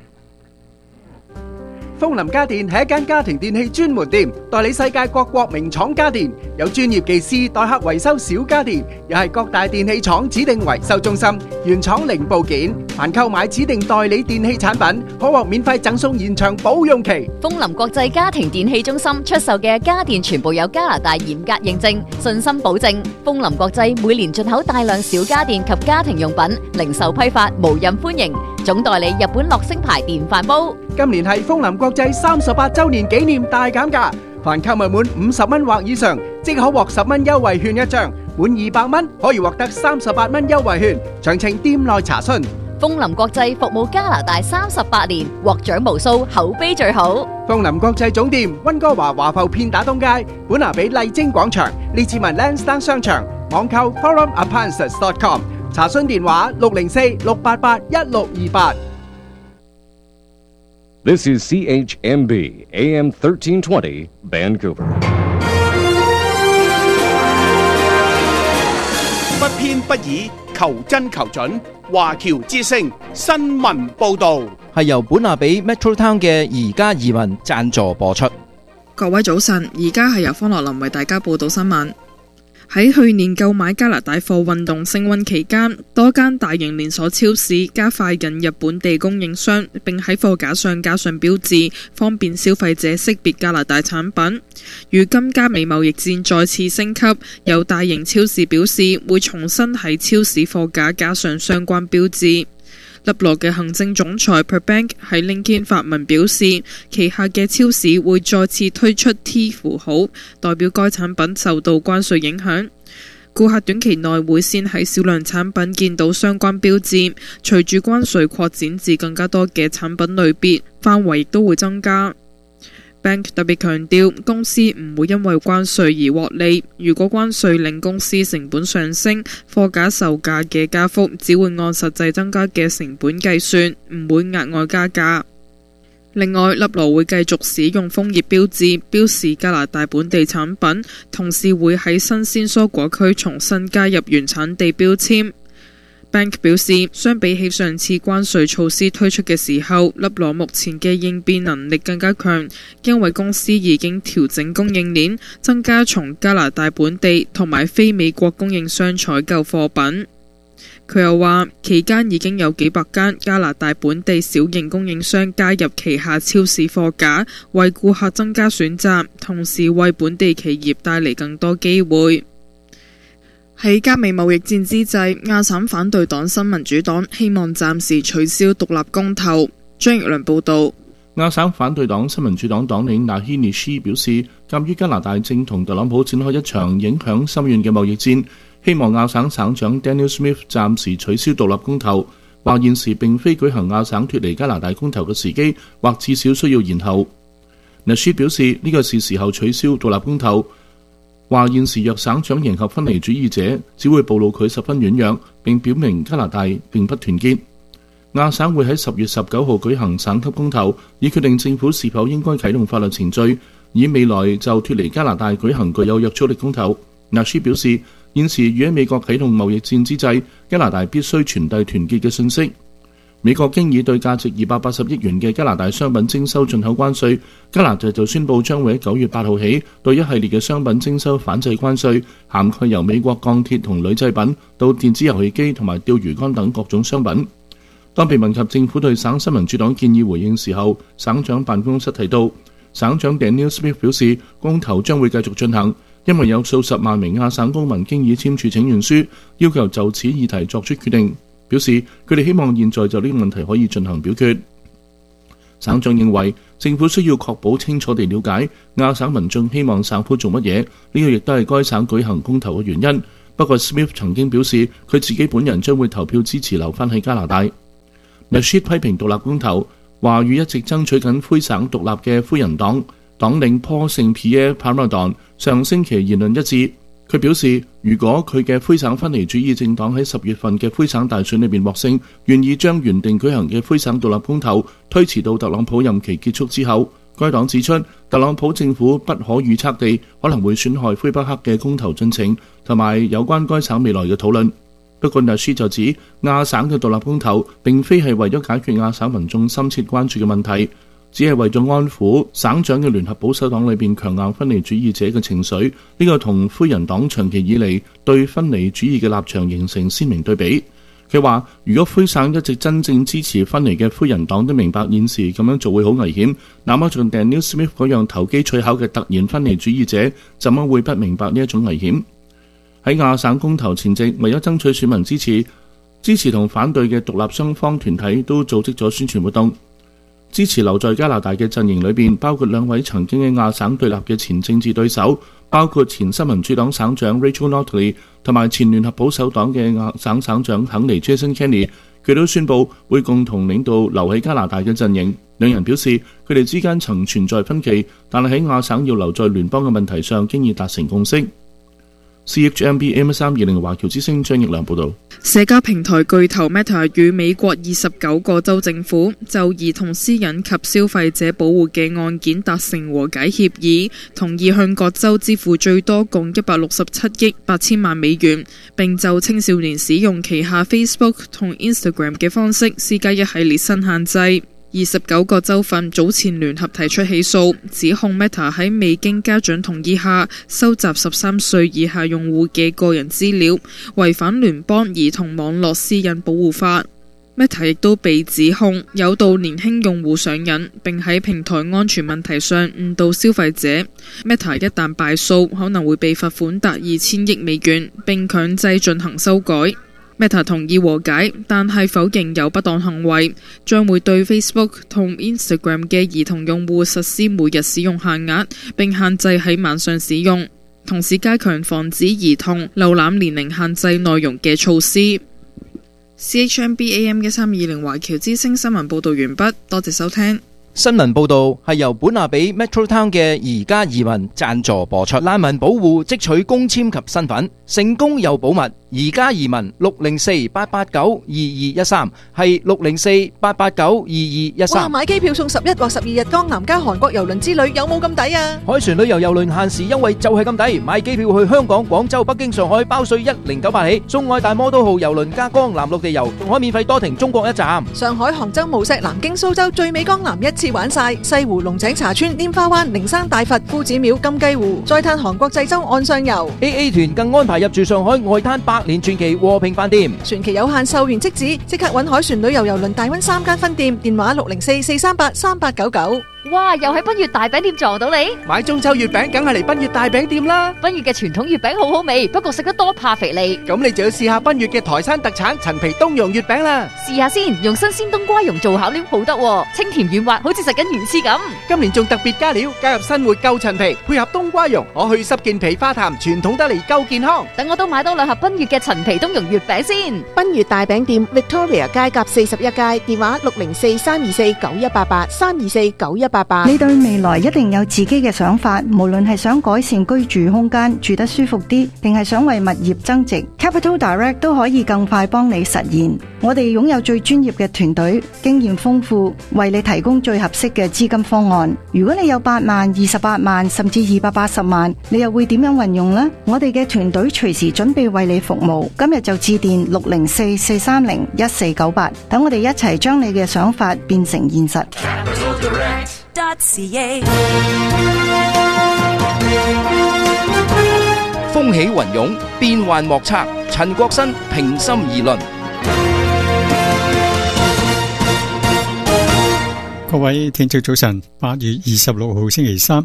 風林家電係一間家庭電器專門店，代理世界各國名廠家電，有專業技師代客維修小家電，又係各大電器廠指定維修中心，原廠零部件。凡購買指定代理電器產品，可獲免費贈送延長保用期。 風林國際家庭電器中心出售嘅家電全部有加拿大嚴格認證，信心保證。風林國際每年進口大量小家電及家庭用品，零售批發無任歡迎。總代理日本樂聲牌電飯煲。 今年係風林國際三十八週年紀念大減價，凡購物滿五十蚊或以上，即可獲十蚊優惠券一張；滿二百蚊可以獲得三十八蚊優惠券。詳情店內查詢。 風林國際服務加拿大三十八年，獲獎無數，口碑最好。 風林國際總店溫哥華華埠片打東街，本拿比麗晶廣場，列治文 Lansdowne 商場，網購 forum appliances dot com， 查詢電話六零四六八八一六二八。 This is C H M B, A M thirteen twenty, Vancouver. 不偏不倚，求真求準。華僑之聲新聞報導係由本拿比 Metro Town 嘅宜家移民贊助播出。 各位早晨，而家係由方樂林為大家報道新聞。喺去年購買加拿大貨運動升溫期間，多間大型連鎖超市加快引入本地供應商，並喺貨架上加上標誌，方便消費者識別加拿大產品。如今加美貿易戰再次升級，有大型超市表示會重新喺超市貨架加上相關標誌。粒羅嘅行政總裁 Per Bank 喺 LinkedIn 發文表示，旗下嘅超市會再次推出 T 符號，代表該產品受到關稅影響。顧客短期內會先喺少量產品見到相關標誌，隨住關稅擴展至更加多嘅產品類別，範圍亦都會增加。Bank 特別強調，公司唔會因為關稅而獲利。如果關稅令公司成本上升，貨架售價嘅加幅只會按實際增加嘅成本計算，唔會額外加價。另外，粒羅會繼續使用楓葉標誌標示加拿大本地產品，同時會喺新鮮蔬果區重新加入原產地標籤。Bank 表示，相比起上次關稅措施推出嘅時候，粒羅目前嘅應變能力更加強，因為公司已經調整供應鏈，增加從加拿大本地同埋非美國供應商採購貨品。佢又話，期間已經有幾百間加拿大本地小型供應商加入旗下超市貨架，為顧客增加選擇，同時為本地企業帶嚟更多機會。喺加美貿易戰之際，亞省反對黨新民主黨希望暫時取消獨立公投。張奕良報導。 亞省反對黨新民主黨黨領納希尼斯表示，鑑於加拿大正同特朗普展開一場影響深遠嘅貿易戰，希望亞省省長 Daniel Smith 暫時取消獨立公投，話現時並非舉行亞省脫離加拿大公投嘅時機，或至少需要延後。納斯表示呢個是時候取消獨立公投，話現時若省長迎合分離主義者，只會暴露佢十分軟弱，並表明加拿大並不團結。亞省會喺十月十九號舉行省級公投，以決定政府是否應該啟動法律程序，以未來就脫離加拿大舉行具有約束力公投。納斯表示，現時與喺美國啟動貿易戰之際，加拿大必須傳遞團結嘅信息。美國經已對價值二百八十億元嘅加拿大商品徵收進口關稅，加拿大就宣布將會喺九月八號起對一系列嘅商品徵收反制關稅，涵蓋由美國鋼鐵同鋁製品到電子遊戲機同埋釣魚竿等各種商品。當被問及政府對省新民主黨建議回應時候，省長辦公室提到，省長 Daniel Smith 表示公投將會繼續進行， 因為有數十萬名亞省公民經已簽署請願書，要求就此議題作出決定，表示佢哋希望現在就呢個問題可以進行表決。省長認為政府需要確保清楚地了解亞省民眾希望省府做乜嘢，呢個亦都係該省舉行公投嘅原因。不過 Smith 曾經表示佢自己本人將會投票支持留返喺加拿大。Nasheed 批評獨立公投，話與一直爭取緊魁省獨立嘅魁人黨黨領 Paul Saint-Pierre Plamondon 上星期言論一致。佢表示，如果佢嘅魁省分離主義政黨喺十月份嘅魁省大選裏邊獲勝，願意將原定舉行嘅魁省獨立公投推遲到特朗普任期結束之後。該黨指出，特朗普政府不可預測地可能會損害魁北克嘅公投進程，同埋有關該省未來嘅討論。不過Nasheed就指，亞省嘅獨立公投並非係為咗解決亞省民眾深切關注嘅問題，只係為咗安撫省長嘅聯合保守黨裏邊強硬分離主義者嘅情緒。呢個同魁人黨長期以嚟對分離主義嘅立場形成鮮明對比。佢話：如果魁省一直真正支持分離嘅魁人黨都明白現時咁樣做會好危險，那麼像 Danielle Smith 嗰樣投機取巧嘅突然分離主義者，怎麼會不明白呢一種危險？喺亞省公投前夕，為咗爭取選民支持，支持同反對嘅獨立雙方團體都組織咗宣傳活動。支持留在加拿大嘅陣營裏邊，包括兩位曾經喺亞省對立嘅前政治對手，包括前新民主黨省長 Rachel Notley 同埋前聯合保守黨嘅亞省省長肯尼 Jason Kenney， 佢都宣布會共同領導留喺加拿大嘅陣營。兩人表示佢哋之間曾存在分歧，但係喺亞省要留在聯邦嘅問題上，經已達成共識。C H M B A M 三二零華僑之聲張奕良報道。 社交平台巨頭 Meta 與美國二十九個州政府就兒童私隱及消費者保護嘅案件達成和解協議，同意向各州支付最多共一百六十七億八千萬美元，並就青少年使用旗下 Facebook 同 Instagram 嘅方式施加一系列新限制。二十九個州份早前聯合提出起訴，指控 Meta 喺未經家長同意下收集十三歲以下用戶嘅個人資料，違反聯邦兒童網絡私隱保護法。Meta 亦都被指控誘導年輕用戶上癮，並喺平台安全問題上誤導消費者。Meta 一旦敗訴，可能會被罰款達二千億美元，並強制進行修改。Meta 同意和解，但係否認有不當行為，將會對 Facebook 同 Instagram 嘅兒童用戶實施每日使用限額，並限制喺晚上使用，同時加強防止兒童瀏覽年齡限制內容嘅措施。C H M B A M 一三二零華僑之聲新聞報導完畢，多謝收聽。 新聞報導係由本亞比 Metro Town 嘅宜家移民贊助播出。難民保護即取公簽及身份，成功又保密。宜家移民六零四八八九二二一三係六零四八八九二二一三。 哇！買機票送十一或十二日江南加韓國郵輪之旅，有冇咁抵啊？ 海船旅遊郵輪限時優惠就係咁抵，買機票去香港、廣州、北京、上海包稅一零九八起，送愛大摩都號郵輪加江南陸地遊，仲可免費多停中國一站。 上海、杭州、無錫、南京、蘇州，最美江南一次玩晒，西湖、龍井茶村、拈花灣、靈山大佛、夫子廟、金雞湖，再嘆韓國濟州岸上遊。 A A 團更安排入住上海外灘百年傳奇和平飯店， 船期有限，售完即止，即刻搵海船旅遊郵輪大溫三間分店，電話六零四四三八三八九九。 哇！又喺賓悅大餅店撞到你， 買中秋月餅梗係嚟賓悅大餅店啦！ 賓悅嘅傳統月餅好好味，不過食得多怕肥膩。 咁你就要試下賓悅嘅台山特產陳皮冬蓉月餅啦！ 試下先，用新鮮冬瓜蓉做餡料好得，清甜軟滑，好似食緊魚翅咁。 今年仲特別加料，加入新活夠陳皮，配合冬瓜蓉，可去濕健脾化痰，傳統得嚟夠健康。 等我都買多兩盒賓悅嘅陳皮冬蓉月餅先。 賓悅大餅店 Victoria 街夾四十一街，電話六零四三二四九一八八三二四九一八八。 你對未來一定有自己嘅想法，無論係想改善居住空間，住得舒服啲，定係想為物業增值， Capital Direct 都可以更快幫你實現。我哋擁有最專業嘅團隊，經驗豐富，為你提供最合適嘅資金方案。如果你有八萬、二十八萬，甚至二百八十萬，你又會點樣運用呢？我哋嘅團隊隨時準備為你服務。今日就致電六零四四三零一四九八，等我哋一齊將你嘅想法變成現實。 風起雲湧，變幻莫測。陳國新平心而論。 各位聽眾早晨，八月二十六號星期三，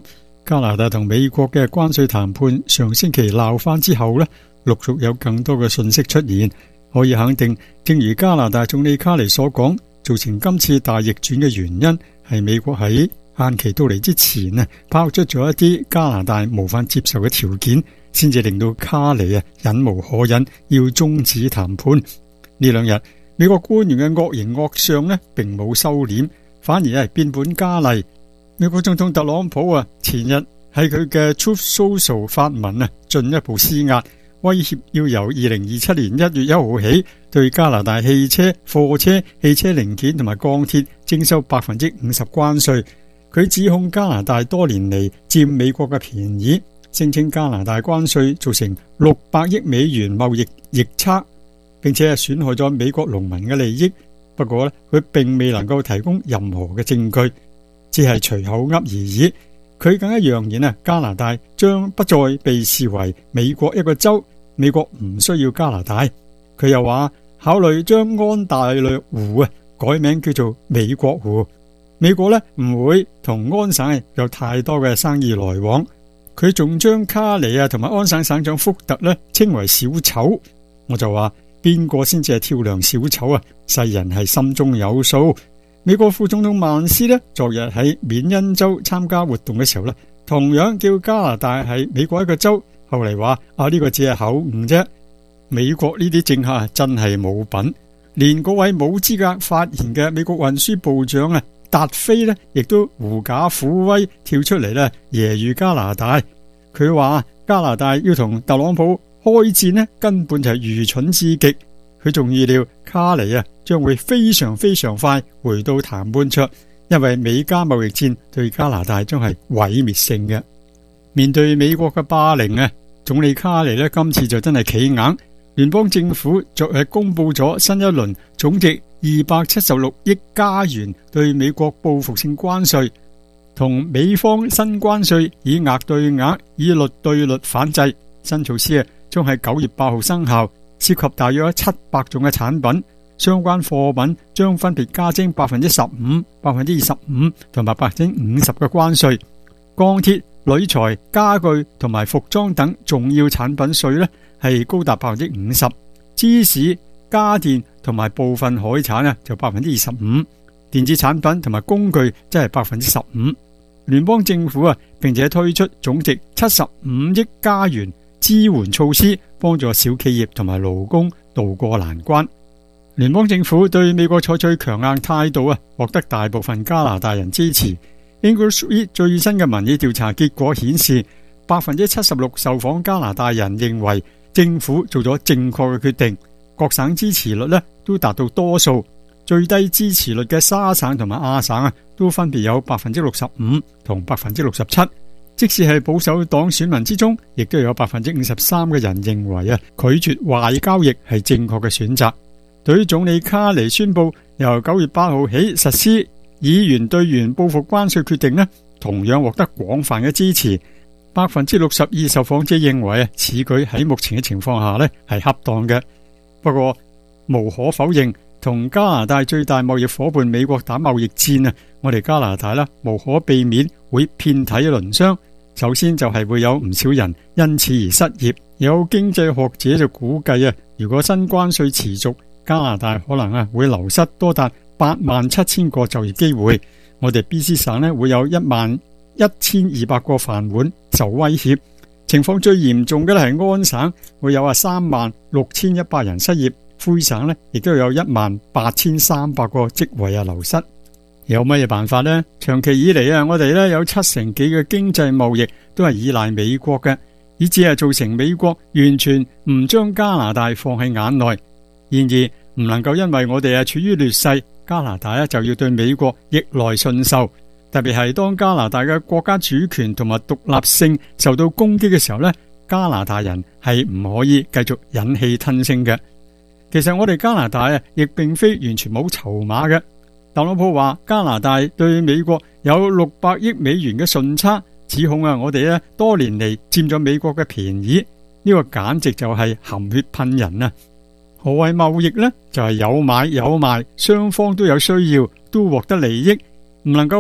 加拿大同美國嘅關稅談判上星期鬧翻之後呢，陸續有更多嘅信息出現。可以肯定，正如加拿大總理卡尼所講，造成今次大逆轉嘅原因係美國喺限期到嚟之前啊，拋出咗一啲加拿大無法接受嘅條件，先至令到卡尼啊忍無可忍，要終止談判。呢兩日美國官員嘅惡形惡相呢並冇收斂，反而係變本加厲。美國總統特朗普啊，前日喺佢嘅 Truth Social 發文啊，進一步施壓，威脅要由二零二七年一月一號起，對加拿大汽車、貨車、汽車零件同埋鋼鐵徵收百分之五十關稅。佢指控加拿大多年嚟佔美國嘅便宜，聲稱加拿大關稅造成六百億美元貿易逆差，並且係損害咗美國農民嘅利益。不過咧，佢並未能夠提供任何嘅證據，只係隨口噏而已。佢更加揚言啊，加拿大將不再被視為美國一個州，美國唔需要加拿大。佢又話考慮將安大略湖啊改名叫做美國湖。美國呢唔會同安省有太多嘅生意來往。佢仲將卡尼啊同埋安省省長福特呢稱為小丑。我就話邊個先至係跳梁小丑啊？世人係心中有數。美國副總統曼斯呢昨日喺緬因州參加活動嘅時候呢，同樣叫加拿大係美國一個州。後嚟話啊呢個只係口誤啫。美國呢啲政客啊真係冇品，連嗰位冇資格發言嘅美國運輸部長啊達菲呢亦都狐假虎威跳出嚟呢揶揄加拿大。佢話加拿大要同特朗普開戰呢根本就係愚蠢至極。佢仲預料卡尼啊將會非常非常快回到談判桌，因為美加貿易戰對加拿大將係毀滅性嘅。面對美國嘅霸凌啊，總理卡尼呢今次就真係企硬。聯邦政府昨日公布咗新一輪總值二百七十六億加元對美國報復性關稅，同美方新關稅以額對額、以率對率反制。新措施啊，將喺九月八號生效，涉及大約七百種嘅產品，相關貨品將分別加徵百分之十五、百分之二十五同埋百分之五十嘅關稅。鋼鐵、鋁材、家具同埋服裝等重要產品稅呢係高達百分之五十，芝士、家電同埋部分海產啊就百分之二十五，電子產品同埋工具即係百分之十五。聯邦政府啊，並且推出總值七十五億加元支援措施，幫助小企業同埋勞工渡過難關。聯邦政府對美國採取強硬態度啊，獲得大部分加拿大人支持。English Read 最新嘅民意調查結果顯示，百分之七十六受訪加拿大人認為政府做咗正確嘅決定，各省支持率呢都達到多數，最低支持率嘅沙省同埋亞省啊，都分別有百分之六十五同百分之六十七。即使係保守黨選民之中，亦都有百分之五十三嘅人認為啊，拒絕壞交易係正確嘅選擇。對於總理卡尼宣布由九月八號起實施以元對元報復關稅決定呢，同樣獲得廣泛嘅支持。百分之六十二受訪者認為啊，此舉喺目前嘅情況下呢係恰當嘅。不過無可否認，同加拿大最大貿易夥伴美國打貿易戰啊，我哋加拿大啦無可避免會遍體鱗傷。首先就係會有唔少人因此而失業。有經濟學者就估計啊，如果新關稅持續，加拿大可能啊會流失多達八萬七千個就業機會。我哋 B C 省呢會有一萬一千二百個飯碗受威脅。情況最嚴重嘅係安省，會有啊三萬六千一百人失業。魁省呢亦都有一萬八千三百個職位啊流失。有乜嘢辦法呢？長期以嚟啊，我哋呢有七成幾嘅經濟貿易都係依賴美國嘅，以致係造成美國完全唔將加拿大放喺眼內。然而唔能夠因為我哋係處於劣勢，加拿大就要對美國逆來順受。特別係當加拿大嘅國家主權同埋獨立性受到攻擊嘅時候呢，加拿大人係唔可以繼續忍氣吞聲嘅。其實我哋加拿大啊，亦並非完全冇籌碼嘅。特朗普話加拿大對美國有六百億美元嘅順差，指控啊我哋咧多年嚟佔咗美國嘅便宜，呢個簡直就係含血噴人啊！何謂貿易呢？就係有買有賣，雙方都有需要，都獲得利益。唔能夠話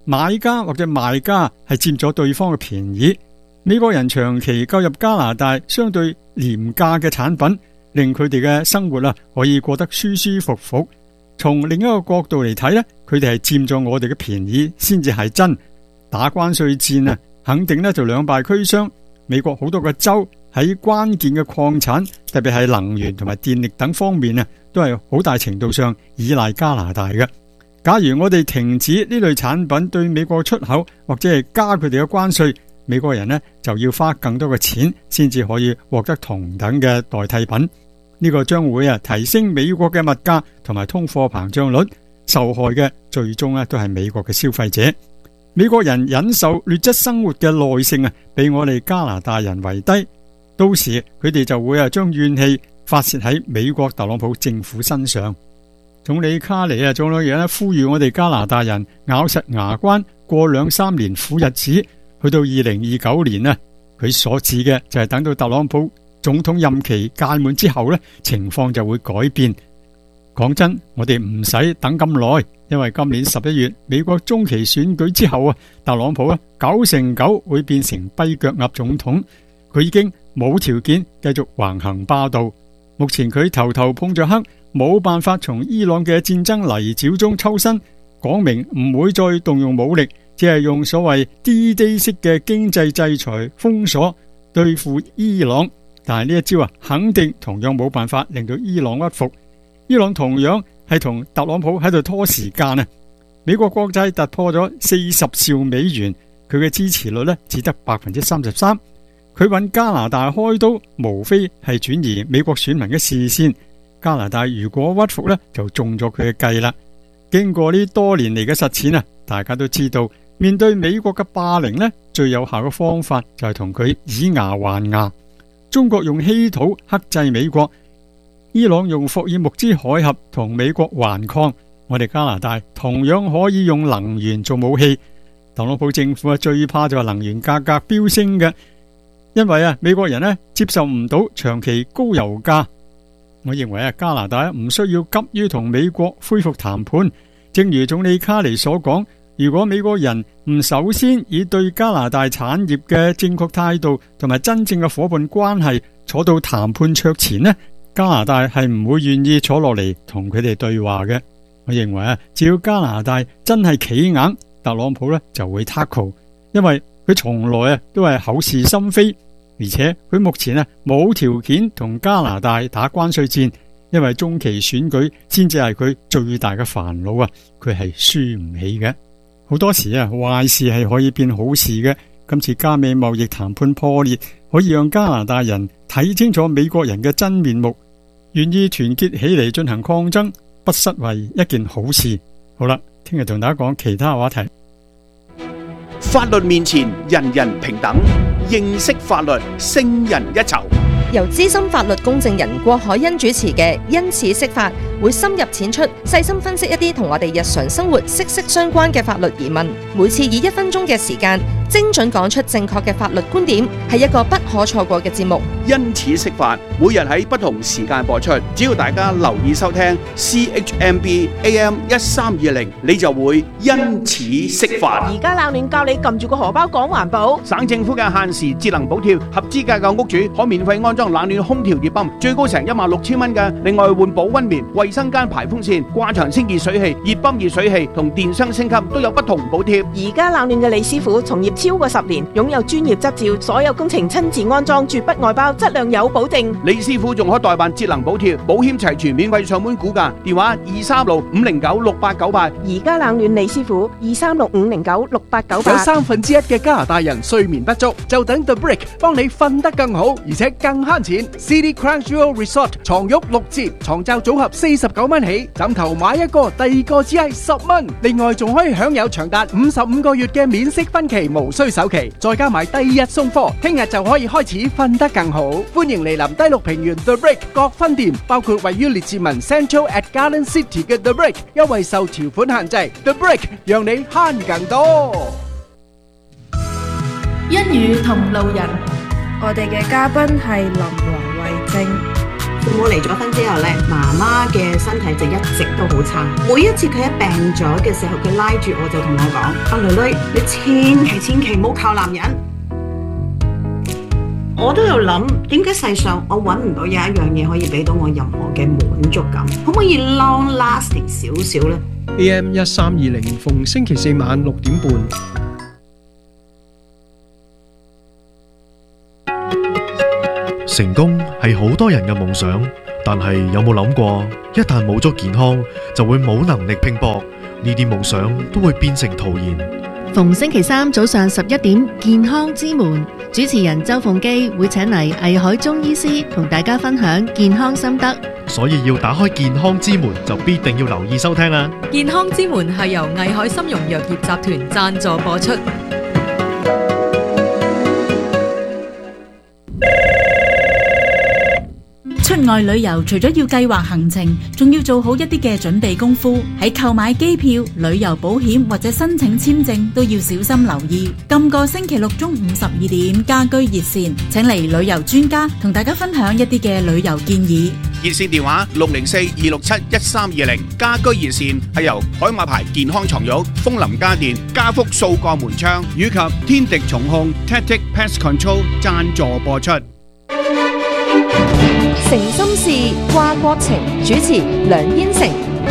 買家或者賣家係佔咗對方嘅便宜。美國人長期購入加拿大相對廉價嘅產品，令佢哋嘅生活啊可以過得舒舒服服。從另一個角度嚟睇咧，佢哋係佔咗我哋嘅便宜先至係真。打關稅戰啊，肯定咧就兩敗俱傷。美國好多個州喺關鍵嘅礦產，特別係能源同埋電力等方面啊，都係好大程度上依賴加拿大嘅。假如我哋停止呢類產品對美國出口，或者係加佢哋嘅關稅，美國人呢就要花更多嘅錢先至可以獲得同等嘅代替品。呢個將會啊提升美國嘅物價同埋通貨膨脹率，受害嘅最終啊都係美國嘅消費者。美國人忍受劣質生活嘅耐性啊，比我哋加拿大人為低。到時佢哋就會啊將怨氣發洩喺美國特朗普政府身上。總理卡尼啊，總理咧呼籲我哋加拿大人咬實牙關過兩三年苦日子，去到二零二九年啊，佢所指嘅就係等到特朗普總統任期屆滿之後呢，情況就會改變。講真，我哋唔使等咁耐，因為今年十一月美國中期選舉之後啊，特朗普啊九成九會變成跛腳鴨總統，佢已經冇條件繼續橫行霸道。目前佢頭頭碰着黑，冇辦法從伊朗嘅戰爭泥沼中抽身，講明唔會再動用武力，只係用所謂 D-Day 式嘅經濟制裁封鎖對付伊朗。但係呢一招啊，肯定同樣冇辦法令到伊朗屈服。伊朗同樣係同特朗普喺度拖時間啊！美國國債突破咗四十兆美元，佢嘅支持率呢只得百分之三十三。佢揾加拿大開刀，無非係轉移美國選民嘅視線。加拿大如果屈服呢，就中咗佢嘅計啦。經過呢多年嚟嘅實踐啊，大家都知道，面對美國嘅霸凌呢，最有效嘅方法就係同佢以牙還牙。中國用稀土克制美國，伊朗用霍爾木茲海峽同美國頑抗，我哋加拿大同樣可以用能源做武器。特朗普政府啊，最怕就係能源價格飆升嘅，因為啊，美國人呢接受唔到長期高油價。我認為啊，加拿大唔需要急於同美國恢復談判。正如總理卡尼所講，如果美國人唔首先以對加拿大產業嘅正確態度同埋真正嘅夥伴關係坐到談判桌前呢，加拿大係唔會願意坐落嚟同佢哋對話嘅。我認為啊，只要加拿大真係企硬，特朗普呢就會 tackle， 因為佢從來啊都係口是心非，而且佢目前啊冇條件同加拿大打關稅戰，因為中期選舉先至係佢最大嘅煩惱啊，佢係輸唔起嘅。好多時啊，壞事係可以變好事嘅。今次加美貿易談判破裂，可以讓加拿大人睇清楚美國人嘅真面目，願意團結起嚟進行抗爭，不失為一件好事。好啦，聽日同大家講其他話題。 法律面前人人平等，認識法律勝人一籌。 由資深法律公證人郭海欣主持嘅因此釋法，會深入淺出，細心分析一啲同我哋日常生活息息相關嘅法律疑問。每次以一分鐘嘅時間，精準講出正確嘅法律觀點，係一個不可錯過嘅節目。 因此釋法，每日喺不同時間播出，只要大家留意收聽 C H M B A M 一三二零，你就會因此釋法。 而家冷暖教你撳住個荷包講環保。 省政府嘅限時節能補貼，合資格嘅屋主可免費安裝冷暖空調熱泵，最高成一萬六千蚊嘅。另外換保溫棉、衛生間排風扇、掛牆清潔水器、熱泵熱水器同電箱升級都有不同補貼。 而家冷暖嘅李師傅從業超過十年，擁有專業執照，所有工程親自安裝，絕不外包，質量有保證。 李師傅仲可代辦節能補貼，保險齊全，免費上門估價，電話二三六五零九六八九八。 而家冷暖李師傅二三六五零九六八九八。 有三分之一嘅加拿大人睡眠不足，就等 The Brick 幫你瞓得更好，而且更慳錢。City Crown Jewel Resort 床褥六折，床罩組合四十九蚊起，枕頭買一個，第二個只係十蚊。另外仲可以享有長達五十五個月嘅免息分期，無需首期，再加埋第二日送貨，聽日就可以開始瞓得更好。歡迎嚟臨低綠平原 The Brick 各分店，包括位於列治文 Central at Garden City 嘅 The Brick， 優惠受條款限制。The Brick 讓你慳更多。 一語同路人， 我哋嘅嘉賓係林王慧正。 父母離咗婚之後咧，媽媽嘅身體就一直都好差。每一次佢一病咗嘅時候，佢拉住我就同我講：阿女女，你千祈千祈唔好靠男人。我都有諗，點解世上我揾唔到有一樣嘢可以俾到我任何嘅滿足感？可唔可以 long lasting 少少呢？ A M 一三二零，逢星期四晚六點半。 成功係好多人嘅夢想，但係有冇諗過，一旦冇咗健康，就會冇能力拼搏，呢啲夢想都會變成徒然。 逢星期三早上十一點，健康之門主持人周鳳基會請嚟魏海中醫師同大家分享健康心得。 所以要打開健康之門，就必定要留意收聽啦。 健康之門係由魏海參茸藥業集團贊助播出。 出外旅遊除咗要計劃行程，仲要做好一啲嘅準備功夫。喺購買機票、旅遊保險或者申請簽證都要小心留意。今個星期六中午十二點，家居熱線請嚟旅遊專家同大家分享一啲嘅旅遊建議。 熱線電話六零四二六七一三二零，家居熱線係由海馬牌健康床褥、楓林家電、家福掃鋼門窗以及天敵蟲控 Tactic Pest Control 贊助播出。 誠心事掛國情，主持梁燕成。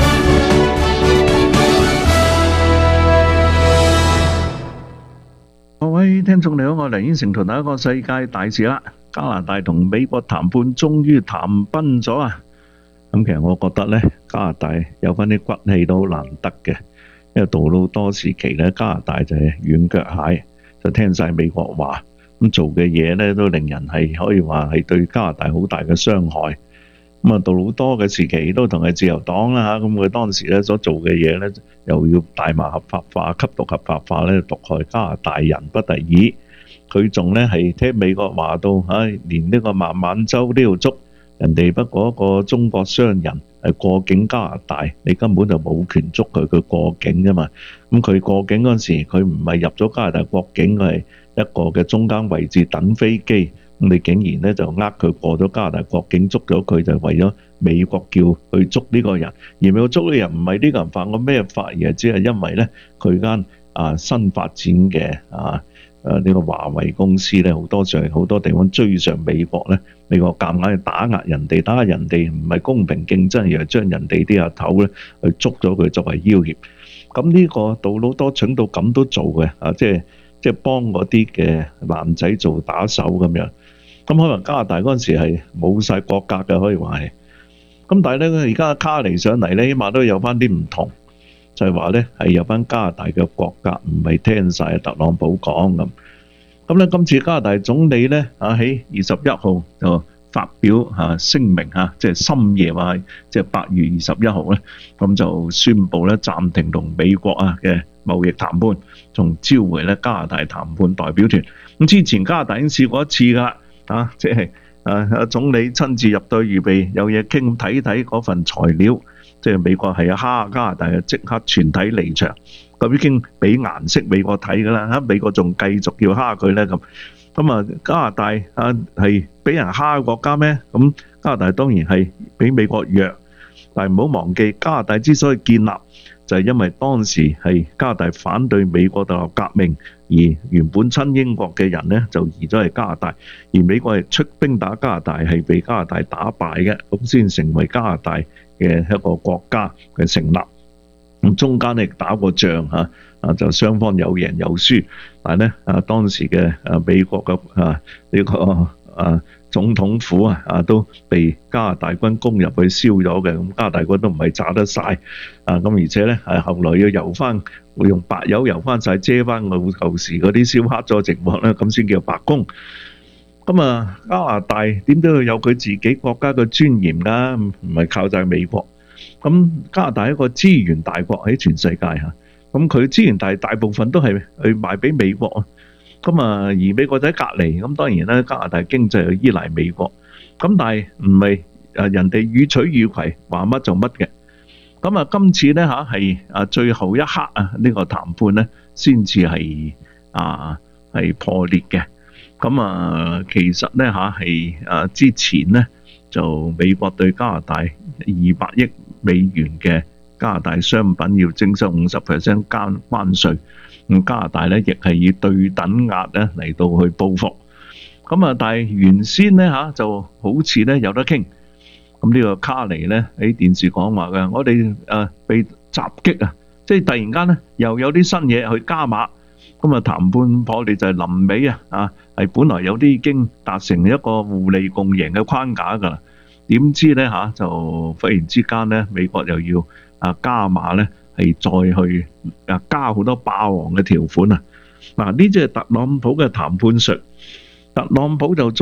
各位聽眾你好，我係梁燕成，同大家講世界大事啦。加拿大同美國談判終於談崩咗啊！咁其實我覺得咧，加拿大有翻啲骨氣都好難得嘅，因為杜魯多時期咧，加拿大就係軟腳蟹，就聽晒美國話。咁做嘅嘢咧都令人係可以話係對加拿大好大嘅傷害。咁啊，杜魯多嘅時期都同係自由黨啦嚇，咁佢當時咧所做嘅嘢咧，又要大麻合法化、吸毒合法化咧，毒害加拿大人不得已。佢仲咧係聽美國話到，唉，連呢個孟晚舟都要捉人哋，不過一個中國商人係過境加拿大，你根本就冇權捉佢，佢過境啫嘛。咁佢過境嗰陣時，佢唔係入咗加拿大國境，佢係一個嘅中間位置等飛機。咁你竟然咧就呃佢過咗加拿大國境，捉咗佢就係為咗美國叫去捉呢個人，而美國捉呢個人唔係呢個人犯過咩法，而係只係因為咧佢間啊新發展嘅啊誒呢個華為公司咧，好多上好多地方追上美國咧，美國夾硬去打壓人哋，打壓人哋唔係公平競爭，而係將人哋啲阿頭咧去捉咗佢作為要挾。咁呢個杜魯多蠢到咁都做嘅啊，即係即係幫嗰啲嘅男仔做打手咁樣。咁可能加拿大嗰陣時係冇晒國格嘅，可以話係。咁但係咧，而家卡尼上嚟咧，起碼都有翻啲唔同，就係話咧係有翻加拿大嘅國格，唔係聽晒特朗普講咁。咁咧，今次加拿大總理咧啊喺二十一號就發表嚇聲明嚇，即係深夜話，即係八月二十一號咧，咁就宣布咧暫停同美國啊嘅貿易談判，仲召回咧加拿大談判代表團。咁之前加拿大已經試過一次㗎。啊，即係啊，阿總理親自入隊預備有嘢傾，睇睇嗰份材料，即係美國係啊蝦加拿大嘅，即刻全體離場，咁已經俾顏色美國睇㗎啦。嚇，美國仲繼續要蝦佢咧咁，咁啊加拿大啊係俾人蝦嘅國家咩？咁加拿大當然係比美國弱，但係唔好忘記加拿大之所以建立，就係因為當時係加拿大反對美國獨立革命，而原本親英國嘅人呢就移咗去加拿大，而美國係出兵打加拿大，係被加拿大打敗嘅，咁先成為加拿大嘅一個國家嘅成立。咁中間亦打過仗嚇，啊就雙方有贏有輸，但係咧啊當時嘅啊美國嘅啊呢個啊總統府啊啊都被加拿大軍攻入去燒咗嘅，咁加拿大軍都唔係炸得晒啊，咁而且咧係後來要油翻，會用白油油翻晒遮翻個舊時嗰啲燒黑咗嘅情況咧，咁先叫白宮。咁啊加拿大點都要有佢自己國家嘅尊嚴㗎，唔係靠晒美國。咁加拿大係一個資源大國喺全世界嚇，咁佢資源大大部分都係去賣俾美國啊。咁啊，而美國就喺隔離，咁當然咧，加拿大經濟又依賴美國。咁但係唔係誒人哋予取予攜，話乜就乜嘅。咁啊，今次咧嚇係啊最後一刻啊，呢個談判咧先至係啊係破裂嘅。咁啊，其實咧嚇係啊之前咧就美國對加拿大二百億美元嘅加拿大商品要徵收五十 percent 關關稅，咁加拿大咧亦係以對等額咧嚟到去報復。咁啊，但係原先咧嚇就好似咧有得傾。咁呢個卡尼咧喺電視講話嘅，我哋誒被襲擊啊，即係突然間咧又有啲新嘢去加碼。咁啊談判我哋就係臨尾啊，啊係本來有啲已經達成一個互利共贏嘅框架㗎啦，點知咧嚇就忽然之間咧美國又要啊加碼咧，係再去啊加好多霸王嘅條款啊！嗱，呢隻係特朗普嘅談判術，特朗普就